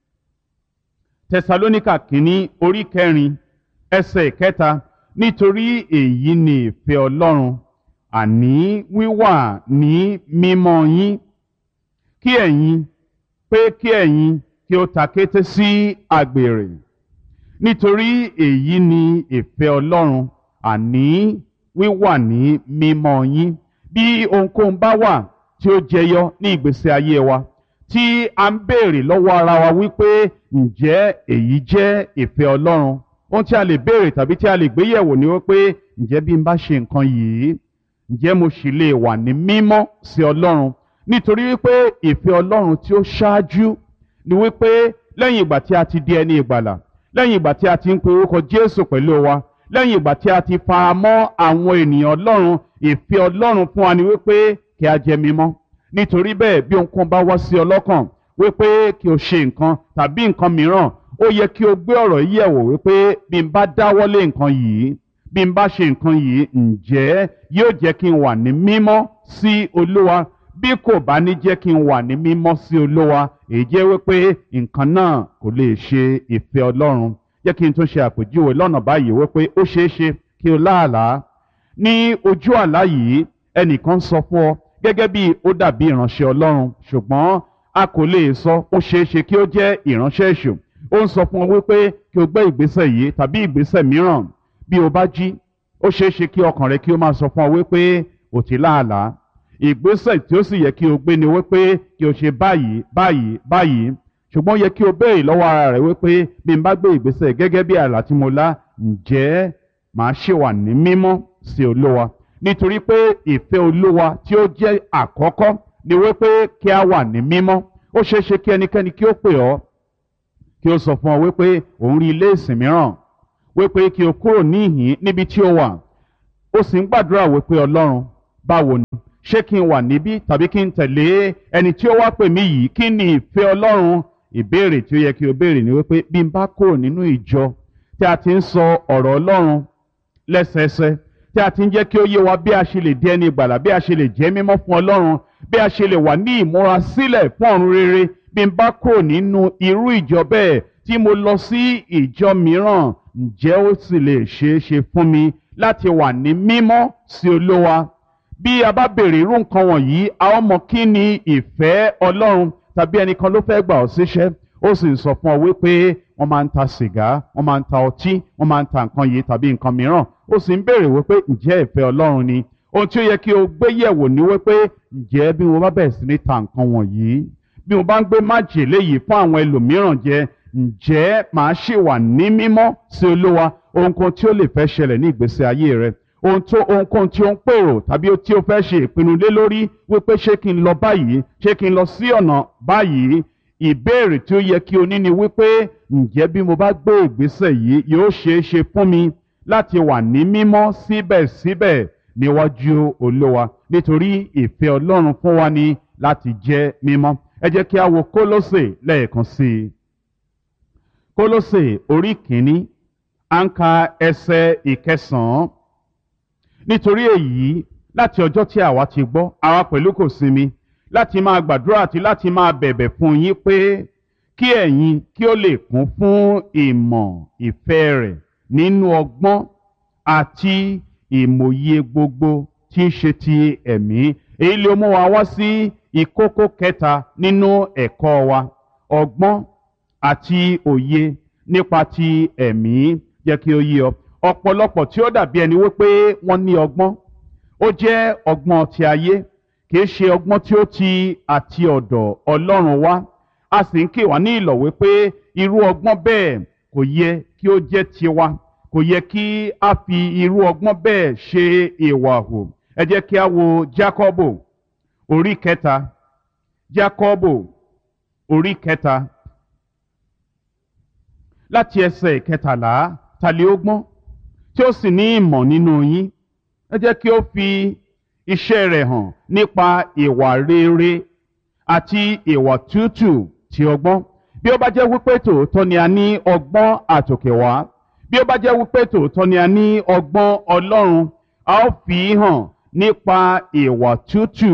Tẹsalóníkà kínní orí 4 ẹsẹ̀ 3, nítorí èyí ni ìfẹ́ Ọlọ́run, àní wíwà ní mímọ́ yín, kí ẹ̀yin kí ó takété sí àgbèrè. Nítorí èyí ni ìfẹ́ Ọlọ́run, àní wíwà ní mímọ́ yín. Bí ohunkóhun bá wà tí ó jẹyọ ní ìgbésí ayé wa, tí a ń béèrè lọ́wọ́ ara wa wípé ǹjẹ́ èyí jẹ́ ìfẹ́ Ọlọ́run, ohun tí a lè béèrè tàbí tí a lè gbé yẹ̀wò ni wípé ǹjẹ́ bí n bá ṣe nǹkan yìí, ǹjẹ́ mo sì lè wà ní mímọ́ sí Ọlọ́run? Nítorí wípé ìfẹ́ Ọlọ́run tí ó ṣáájú ni wípé lẹ́yìn ìgbà tí a ti di ẹni ìgbàlà, lẹ́yìn ìgbà tí a ti ń pe orúkọ Jésù pẹ̀lú wa, lẹ́yìn ìgbà tí a ti fara mọ́ àwọn ènìyàn Ọlọ́run, ìfẹ́ Ọlọ́run fún wa ni wípé kí a jẹ́ mímọ́. Nítorí bẹ́ẹ̀ bí ohunkóhun bá wá sí ọ lọ́kàn wípé kí o ṣe nǹkan tàbí nǹkan mìíràn, ó yẹ kí o gbé ọ̀rọ̀ yìí yẹ̀wò wípé bí n bá dáwọ́lé nǹkan yìí, bí n bá ṣe nǹkan yìí, ǹjẹ́ yóò jẹ́ kí n wà ní mímọ́ sí Olúwa? Bí kò bá ní jẹ́ kí n wà ní mímọ́ sí Olúwa, èyí jẹ́ wípé nǹkan náà kò lè ṣe ìfẹ́ Ọlọ́run. Jẹ́ kí n tún ṣe àpèjúwe lọ́nà báyìí wípé ó ṣeé ṣe kí o láàlá. Ní ojú àlá yìí ẹnìkan sọ fún ọ gẹ́gẹ́ bí ó dàbí ìránṣẹ́ Ọlọ́run, ṣùgbọ́n a kò lè sọ, ó ṣeé ṣe kí ó jẹ́ ìránṣẹ́ èṣù. Ó ń sọ fún ọ wípé kí o gbé ìgbésẹ̀ yìí tàbí ìgbésẹ̀ mìíràn. Bí o bá jí, ó ṣeé ṣe kí ọkàn rẹ kí ó máa sọ fún ọ wípé o ti láàlá. Ìgbésẹ̀ tí ó sì yẹ kí o gbé ni wípé kí o ṣe báyìí báyìí báyìí, ṣùgbọ́n yẹ kí o béèrè lọ́wọ́ ara rẹ wípé bí n bá gbé ìgbésẹ̀ gẹ́gẹ́ bí àlá tí mo lá, ǹjẹ́ màá ṣe wà ní mímọ́ sí Olúwa? Nítorí pé ìfẹ́ Olúwa tí ó jẹ́ àkọ́kọ́ ni wípé kí a wà ní mímọ́. ó ṣeé ṣe kí ẹnikẹ́ni kí ó pè ọ́ kí ó sọ fún ọ wípé òun rí ilé ìsìn mìíràn wípé kí o kúrò níhìn níbi tí o wà ó sì ń gbàdúrà wípé Ọlọ́run báwo ni ṣé kí n wà níbí tàbí kí n tẹ̀lé ẹni tí ó wá pè mí yìí kí ni ìfẹ́ Ọlọ́run ìbéèrè tí ó yẹ kí o béèrè ni wípé bí n bá kúrò nínú ìjọ tí a ti ń sọ ọ̀rọ̀ Ọlọ́run lẹ́sẹẹsẹ tí a ti ń jẹ́ kí ó yé wa bí a ṣe lè di ẹni ìgbàlà bí a ṣe lè jẹ́ mímọ́ fún Ọlọ́run bí a ṣe lè wà ní ìmúra sílẹ̀ fún ọ̀run rere bí n bá kúrò nínú irú ìjọ bẹ́ẹ̀ tí mo lọ sí ìjọ mìíràn ǹjẹ́ ó sì lè ṣeé ṣe fún mi láti wà ní mímọ́ sí Olúwa bí a bá béèrè irú nǹkan wọ̀nyí a ó mọ kí ni ìfẹ́ Ọlọ́run tàbí ẹnìkan ló fẹ́ gbà ọ́ síṣẹ́ ó sì ń sọ fún ọ wípé wọ́n máa ń ta sìgá wọ́n máa ń ta ọtí wọ́n máa ń ta nǹkan yìí tàbí nǹkan mìíràn ó sì ń béèrè wípé ǹjẹ́ ìfẹ́ Ọlọ́run ni ohun tí ó yẹ kí o gbé yẹ̀wò ni wípé ǹjẹ́ bí mo bá bẹ̀rẹ̀ sí ní ta nǹkan wọ̀nyí bí mo bá ń gbé májèlé yìí fún àwọn ẹlòmíràn jẹ ǹjẹ́ màá ṣì wà ní mímọ́ sí Olúwa ohunkóhun tí ó lè fẹ́ ṣẹlẹ̀ ní ìgbésí ayé rẹ ohunkóhun tí ó ń pèrò tàbí tí ó fẹ́ ṣe ìpinnu lé lórí wípé ṣé kí n lọ báyìí ṣé kí n lọ sí ọ̀nà báyìí ìbéèrè tí ó yẹ kí o ní ni wípé ǹjẹ́ bí mo bá gbé ìgbésẹ̀ yìí yóò ṣeé ṣe fún mi láti wà ní mímọ́ síbẹ̀síbẹ̀ níwájú Olúwa nítorí ìfẹ́ Ọlọ́run fún wa ni láti jẹ́ mímọ́ ẹ jẹ́ kí a wo Kólósè lẹ́ẹ̀kan sí i Kólósè orí kìíní à ń ka ẹsẹ̀ ìkẹsàn-án nítorí èyí láti ọjọ́ tí àwa ti gbọ́ àwa pẹ̀lú kò sinmi láti máa gbàdúrà àti láti máa bẹ̀bẹ̀ fún yín pé kí ẹ̀yin kí ó lè kún fún ìmọ̀ ìfẹ́ rẹ̀ nínú ọgbọ́n àti ìmòye gbogbo tí ń ṣe ti ẹ̀mí èyí ló mú wa wá sí ìkókó kẹta nínú ẹ̀kọ́ wa ọgbọ́n àti òye nípa ti ẹ̀mí jẹ́ kí ó yé ọ ọ̀pọ̀lọpọ̀ tí ó dàbí ẹni wípé wọ́n ní ọgbọ́n ó jẹ́ ọgbọ́n ti ayé kìí ṣe ọgbọ́n tí ó ti àti ọ̀dọ̀ Ọlọ́run wá a sì ń kì wá ní ìlọ̀ wípé irú ọgbọ́n bẹ́ẹ̀ kò yẹ kí ó jẹ́ tiwa kò yẹ kí a fi irú ọgbọ́n bẹ́ẹ̀ ṣe ìwà hù ẹ jẹ́ kí a wo Jákọ́bù orí kẹta Jákọ́bù orí kẹta láti ẹsẹ̀ ìkẹtàlá tàlẹ́ ọgbọ́n tí ó sì ní ìmọ̀ nínú yín ẹ jẹ́ kí ó fi iṣẹ́ rẹ̀ hàn nípa ìwà rere àti ìwà tútù ti ọgbọ́n bí ó bá jẹ́ wípé tòótọ́ ni a ní ọgbọ́n àtòkèwá bí ó bá jẹ́ wípé tòótọ́ ni a ní ọgbọ́n Ọlọ́run a ó fi hàn nípa ìwà tútù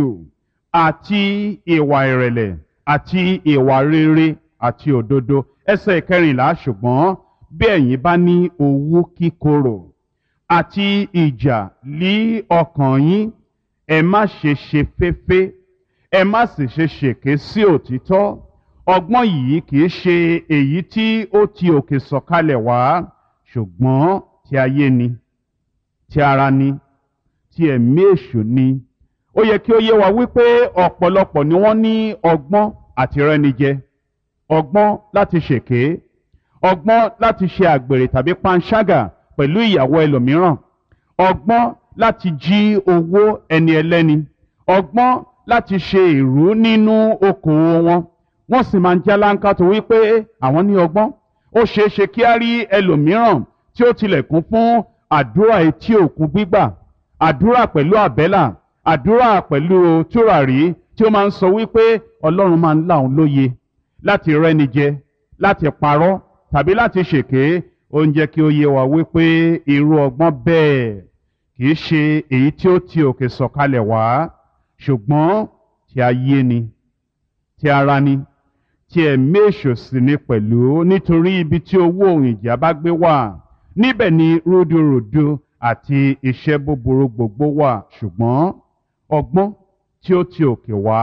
àti ìwà ìrẹ̀lẹ̀ àti ìwà rere àti òdodo ẹsẹ̀ ìkẹrìnlá ṣùgbọ́n bí ẹ̀yin bá ní owú kíkorò àti ìjà lí ọkàn yín ẹ má ṣe ṣe féfé ẹ má sì ṣe ṣèké sí òtítọ́ ọgbọ́n yìí kìí ṣe èyí tí ó ti òkè sọ̀kalẹ̀ wá ṣùgbọ́n ti ayé ni ti ara ni ti ẹ̀mí èṣù ni ó yẹ kí ó yé wa wípé ọ̀pọ̀lọpọ̀ ni wọ́n ní ọgbọ́n àti rẹ́nijẹ ọgbọ́n láti ṣèké ọgbọ́n láti ṣe àgbèrè tàbí panṣágà pẹ̀lú ìyàwó ẹlòmíràn ọgbọ́n láti jí owó ẹni ẹlẹ́ni ọgbọ́n láti ṣe ìrú nínú okòwò wọn wọ́n sì máa ń jáláńká tó wípé àwọn ní ọgbọ́n ó ṣeé ṣe kí á rí ẹlòmíràn tí ó tilẹ̀ kún fún àdúrà etí òkun gbígbà àdúrà pẹ̀lú àbẹ́là àdúrà pẹ̀lú tùràrí tí ó máa ń sọ wípé Ọlọ́run máa ń là òun lóye láti rẹ́ni jẹ láti parọ́ tàbí láti ṣèké ó ń jẹ́ kí ó yé wa wípé irú ọgbọ́n bẹ́ẹ̀ kìí ṣe èyí tí ó ti òkè sọ̀kalẹ̀ wá ṣùgbọ́n ti ayé ni ti ara ni ti ẹ̀mí èṣù sì ni pẹ̀lú nítorí ibi tí owó ohun ìjà bá gbé wà níbẹ̀ ni rúdurùdu àti iṣẹ́ búburú gbogbo wà ṣùgbọ́n ọgbọ́n tí ó ti òkè wá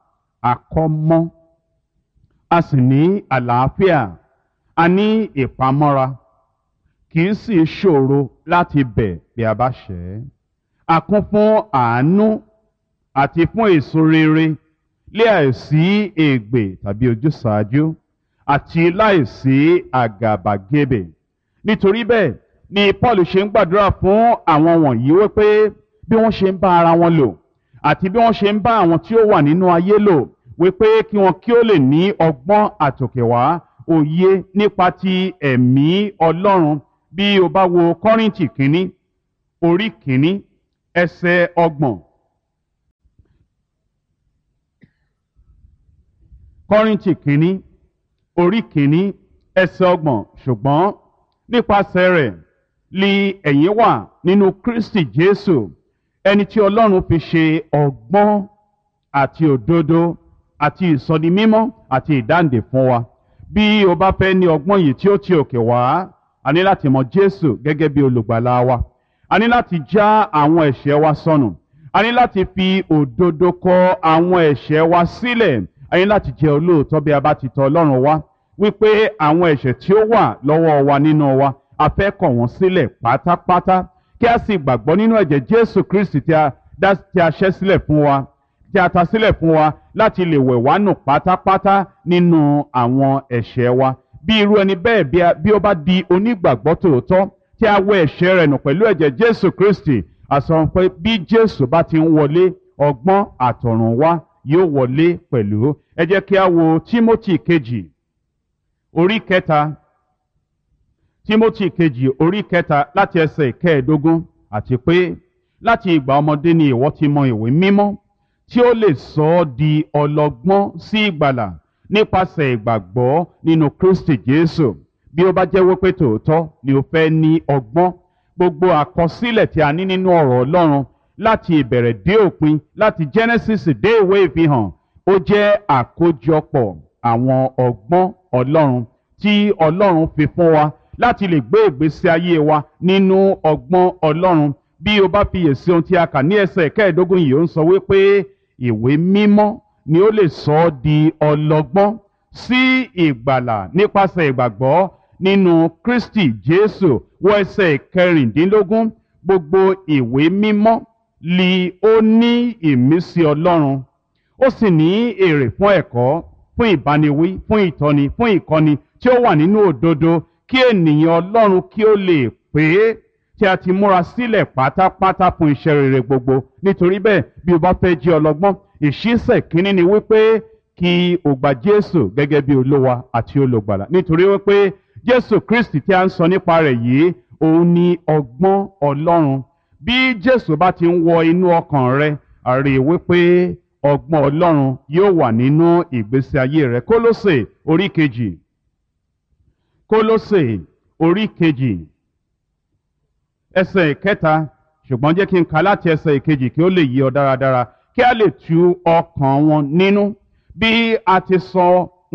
àkọ́mọ́ a sì ní àlàáfíà a ní ìpamọ́ra kì í sì ṣòro láti bẹ̀ bí a bá ṣẹ̀ a kún fún àánú àti fún èso rere lé àìsí ègbè tàbí ojúsàájú àti láìsí àgàbàgebè nítorí bẹ́ẹ̀ ni Paul ṣe ń gbàdúrà fún àwọn wọ̀nyí wípé bí wọ́n ṣe ń bá ara wọn lò àti bí wọ́n ṣe ń bá àwọn tí ó wà nínú ayé lò wípé kí wọn kí ó lè ní ọgbọ́n àtòkèwá òye nípa ti ẹ̀mí Ọlọ́run. Bí o bá wo Kọ́ríńtì kínní orí kínní ẹsẹ̀ 30. Kọ́ríńtì kínní orí kínní ẹsẹ̀ 30. Ṣùgbọ́n nípasẹ̀ rẹ̀ li ẹ̀yin wà nínú Kristi Jésù, ẹni tí Ọlọ́run fi ṣe ọgbọ́n àti òdodo àti ìsọdimímọ́ àti ìdáǹdè fún wa. Bí o bá fẹ́ ní ọgbọ́n yìí tí ó ti òkè wá, a ní láti mọ Jésù gẹ́gẹ́ bí olùgbàlà wa. A ní láti já àwọn ẹ̀ṣẹ̀ wa sọnù. A ní láti fi òdodo kọ àwọn ẹ̀ṣẹ̀ wa sílẹ̀. A ní láti jẹ́ olóòótọ́ bí a bá ti tọ̀ Ọlọ́run wá, wípé àwọn ẹ̀ṣẹ̀ tí ó wà lọ́wọ́ wa nínú wa, a fẹ́ kọ̀ wọ́n sílẹ̀ pátápátá, kí a sì gbàgbọ́ nínú ẹ̀jẹ̀ Jésù Kristi tí a ṣẹ́ sílẹ̀ fún wa, tí a ta sílẹ̀ fún wa láti lè wẹ̀ wá nù pátápátá nínú àwọn ẹ̀ṣẹ̀ wa. Bí irú ẹni bẹ́ẹ̀ bí ó bá di onígbàgbọ́ tòótọ́ tí a wẹ̀ ẹ̀ṣẹ̀ rẹ̀ nù pẹ̀lú ẹ̀jẹ̀ Jésù Kristi, a sọ pé bí Jésù bá ti ń wọlé, ọgbọ́n àtọ̀runwá yóò wọlé pẹ̀lú. Ẹ jẹ́ kí a wo Tímótì kejì orí 3. Tímótì kejì orí 3 láti ẹsẹ̀ 15. Àti pé láti ìgbà ọmọdé ni ìwọ ti mọ ìwé mímọ́ tí ó lè sọ ọ́ di ọlọ́gbọ́n sí ìgbàlà nípasẹ̀ ìgbàgbọ́ nínú Kristi Jésù. Bí ó bá jẹ́ wípé tòótọ́ ni o fẹ́ ní ọgbọ́n, gbogbo àkọsílẹ̀ tí a ní nínú ọ̀rọ̀ Ọlọ́run láti ìbẹ̀rẹ̀ dé òpin, láti Genesis dé ìwé ìfihàn, ó jẹ́ àkójọpọ̀ àwọn ọgbọ́n Ọlọ́run tí Ọlọ́run fi fún wa láti lè gbé ìgbésí ayé wa nínú ọgbọ́n Ọlọ́run. Bí o bá fiyèsí ohun tí a kà ní ẹsẹ̀ 15 yìí, ó ń sọ wípé ìwé mímọ́ ni ó lè sọ ọ́ di ọlọ́gbọ́n sí ìgbàlà nípasẹ̀ ìgbàgbọ́ nínú Kristi Jésù. Wọ ẹsẹ̀ 16. Gbogbo ìwé mímọ́ li ó ní ìmísí Ọlọ́run, ó sì ní èrè fún ẹ̀kọ́, fún ìbániwí, fún ìtọ́ni, fún ìkọ́ni tí ó wà nínú òdodo, kí ènìyàn Ọlọ́run kí ó lè pé tí a ti múra sílẹ̀ pátápátá fún iṣẹ́ rere gbogbo. Nítorí bẹ́ẹ̀, bí o bá fẹ́ jẹ́ ọlọ́gbọ́n, ìṣísẹ̀ kínní ni wípé kí o gba Jésù gẹ́gẹ́ bí Olúwa àti olùgbàlà. Nítorí wípé Jésù Kristi tí a ń sọ nípa rẹ̀ yìí, òun ni ọgbọ́n Ọlọ́run. Bí Jésù bá ti ń wọ inú ọkàn rẹ, a rí wípé ọgbọ́n Ọlọ́run yóò wà nínú ìgbésí ayé rẹ. Kólósè orí 2. Kólósè orí 2 ẹsẹ̀ 3. Ṣùgbọ́n jẹ́ kí n kà láti ẹsẹ̀ 2 kí ó lè yé ọ dáradára, kí a lè tu ọkàn wọn nínú bí a ti so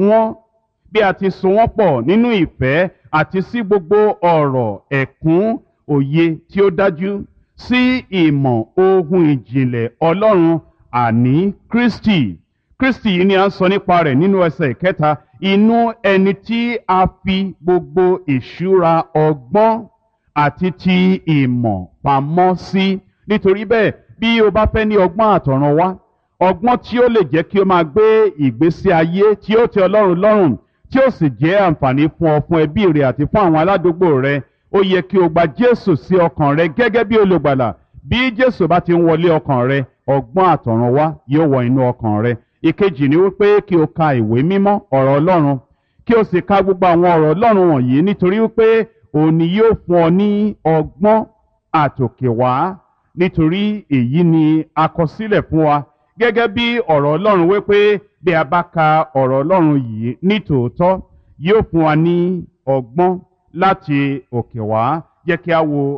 wọ́n pọ̀ nínú ìfẹ́ àti sí gbogbo ọ̀rọ̀ ẹ̀kún òye tí ó dájú, sí ìmọ̀ ohun ìjìnlẹ̀ Ọlọ́run, àní Kristi. Kristi yìí ni a ń sọ nípa rẹ̀ nínú ẹsẹ̀ 3. Inú ẹni tí a fi gbogbo ìṣúra ọgbọ́n àti ti ìmọ̀ pamọ́ sí. Nítorí bẹ́ẹ̀, bí o bá fẹ́ ní ọgbọ́n àtọ̀runwá, ọgbọ́n tí ó lè jẹ́ kí o máa gbé ìgbésí ayé tí ó tẹ́ Ọlọ́run lọ́rùn, tí ó sì jẹ́ àǹfààní fún ọ, fún ẹbí rẹ àti fún àwọn aládùúgbò rẹ, ó yẹ kí o gba Jésù sí ọkàn rẹ gẹ́gẹ́ bí olùgbàlà. Bí Jésù bá ti ń wọlé ọkàn rẹ, ọgbọ́n àtọ̀runwá yóò wọ inú ọkàn rẹ. Ìkejì ni wípé kí o ka ìwé mímọ́, ọ̀rọ̀ Ọlọ́run, kí o sì ka gbogbo àwọn ọ̀rọ̀ Ọlọ́run wọ̀nyí, nítorí wípé òun ni yóò fún ọ ní ọgbọ́n àtòkèwá. Nítorí èyí ni a kọ sílẹ̀ fún wa gẹ́gẹ́ bí ọ̀rọ̀ Ọlọ́run, wípé bí a bá ka ọ̀rọ̀ Ọlọ́run yìí ní tòótọ́, yóò fún wa ní ọgbọ́n láti òkè wá. Jẹ́ kí a wo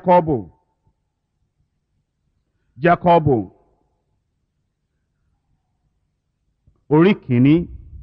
Jákọ́bù orí 1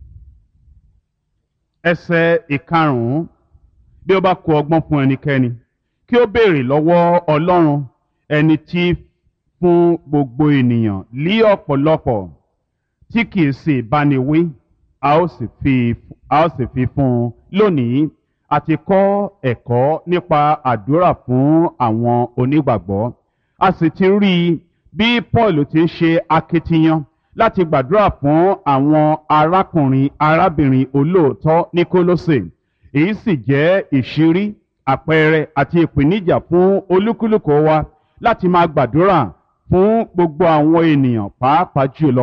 ẹsẹ̀ 5. Bí ó bá kù ọgbọ́n fún ẹnikẹ́ni, kí ó béèrè lọ́wọ́ Ọlọ́run, ẹni tí fún gbogbo ènìyàn lí ọ̀pọ̀lọpọ̀, tí kìí sì báni wí, a ó sì fi fún un. Lónìí, a ti kọ́ ẹ̀kọ́ nípa àdúrà fún àwọn onígbàgbọ́. A sì ti rí bí Paul ti ń ṣe akitiyan láti gbàdúrà fún àwọn arákùnrin arábìnrin olóòótọ́ ní Kólósè. Èyí sì jẹ́ ìṣírí, àpẹẹrẹ àti ìpèníjà fún olúkúlùkù wa láti máa gbàdúrà fún gbogbo àwọn ènìyàn, pàápàá jùlọ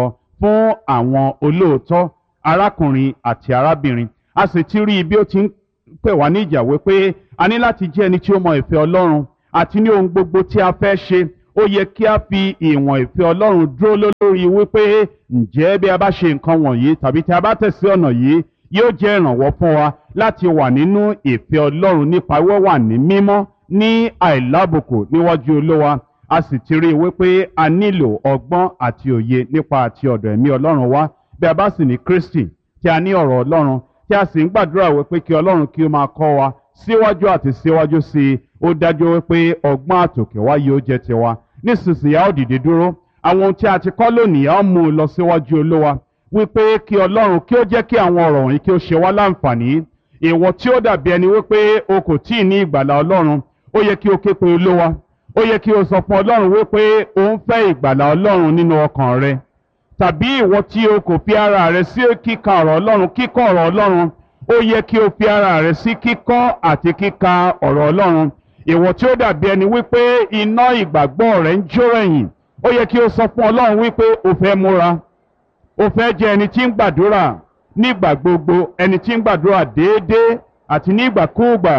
fún àwọn olóòótọ́ arákùnrin àti arábìnrin. A sì ti rí i bí ó ti ń pè wá níjà wípé a ní láti jẹ́ ẹni tí ó mọ ìfẹ́ Ọlọ́run àti ní ohun gbogbo tí a fẹ́ ṣe ó yẹ kí a fi ìwọ̀n ìfẹ́ Ọlọ́run dúró lórí wípé ǹjẹ́ bí a bá ṣe nǹkan wọ̀nyí tàbí tí a bá tẹ̀sí ọ̀nà yìí yóò jẹ́ ìrànwọ́ fún wa láti wà nínú ìfẹ́ Ọlọ́run nípa wíwà ní mímọ́ ní àìlábùkù níwájú Olúwa. A sì ti rí i wípé a nílò ọgbọ́n àti òye nípa àti ọ̀dọ̀ ẹ̀mí Ọlọ́run wá bí a bá sì ní Kristi tí a ní ọ̀rọ̀ Ọlọ́run tí a sì ń gbàdúrà wípé kí Ọlọ́run kí ó máa kọ́ wa síwájú àti síwájú sí i ó dájú wípé ọgbọ́n àtòkè wá yóò jẹ́ tiwa. Nísinsìnyí a ó dìde dúró àwọn ohun tí a ti kọ́ lónìí a ó mú un lọ síwájú Olúwa wípé kí Ọlọ́run kí ó jẹ́ kí àwọn ọ̀rọ̀ wọ̀nyí kí ó ṣe wá láǹfààní. Ìwọ tí ó dàbí ẹni wípé o kò tíì ní ìgbàlà Ọlọ́run ó yẹ kí o ké pe Olúwa ó yẹ kí o sọ fún Ọlọ́run wípé o ń fẹ́ ìgbàlà Ọlọ́run nínú ọkàn rẹ. Tàbí ìwọ tí o kò fi ara rẹ sí kíka ọ̀rọ̀ Ọlọ́run kíkọ́ ọ̀rọ̀ Ọlọ́run ó yẹ kí o fi ara rẹ sí kíkọ́ àti kíka ọ̀rọ̀ Ọlọ́run. Ìwọ tí ó dàbí ẹni wípé iná ìgbàgbọ́ rẹ ń jó rẹ̀yìn ó yẹ kí o sọ fún Ọlọ́run wípé o fẹ́ múra o fẹ́ jẹ́ ẹni tí ń gbàdúrà nígbà gbogbo ẹni tí ń gbàdúrà déédéé àti nígbàkúùgbà.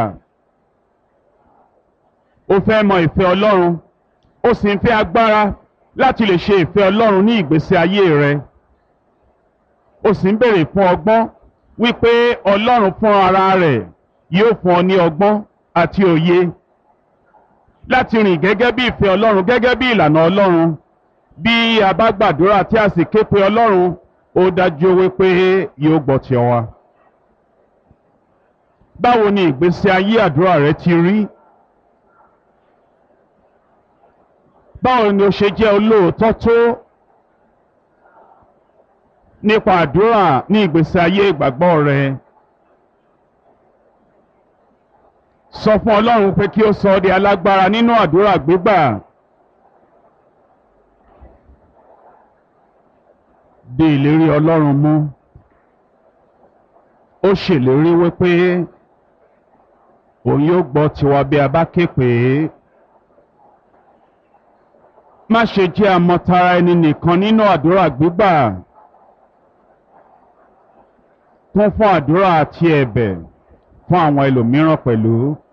O fẹ́ mọ ìfẹ́ Ọlọ́run o sì ń fẹ́ agbára láti lè ṣe ìfẹ́ Ọlọ́run ní ìgbésí ayé rẹ. O sì ń béèrè fún ọgbọ́n wípé Ọlọ́run fún ara rẹ̀ yóò fún ọ ní ọgbọ́n àti òye láti rìn gẹ́gẹ́ bí ìfẹ́ Ọlọ́run gẹ́gẹ́ bí ìlànà Ọlọ́run. Bí a bá gbàdúrà tí a sì ké pe Ọlọ́run ó dájú wípé yóò gbọ́ ti wa. Báwo ni ìgbésí ayé àdúrà rẹ ti rí? Báwo ni o ṣe jẹ́ olóòótọ́ tó nípa àdúrà ní ìgbésí ayé ìgbàgbọ́ rẹ? Sọ fún Ọlọ́run pé kí ó sọ ọ́ di alágbára nínú àdúrà gbígbà. Di ìlérí Ọlọ́run mú. Ó ṣèlérí wípé òun yóò gbọ́ tiwa bí a bá ké pè é. Má ṣe jẹ́ àmọ̀tara ẹni nìkan nínú àdúrà gbígbà. Kún fún àdúrà àti ẹ̀bẹ̀ fún àwọn ẹlòmíràn pẹ̀lú.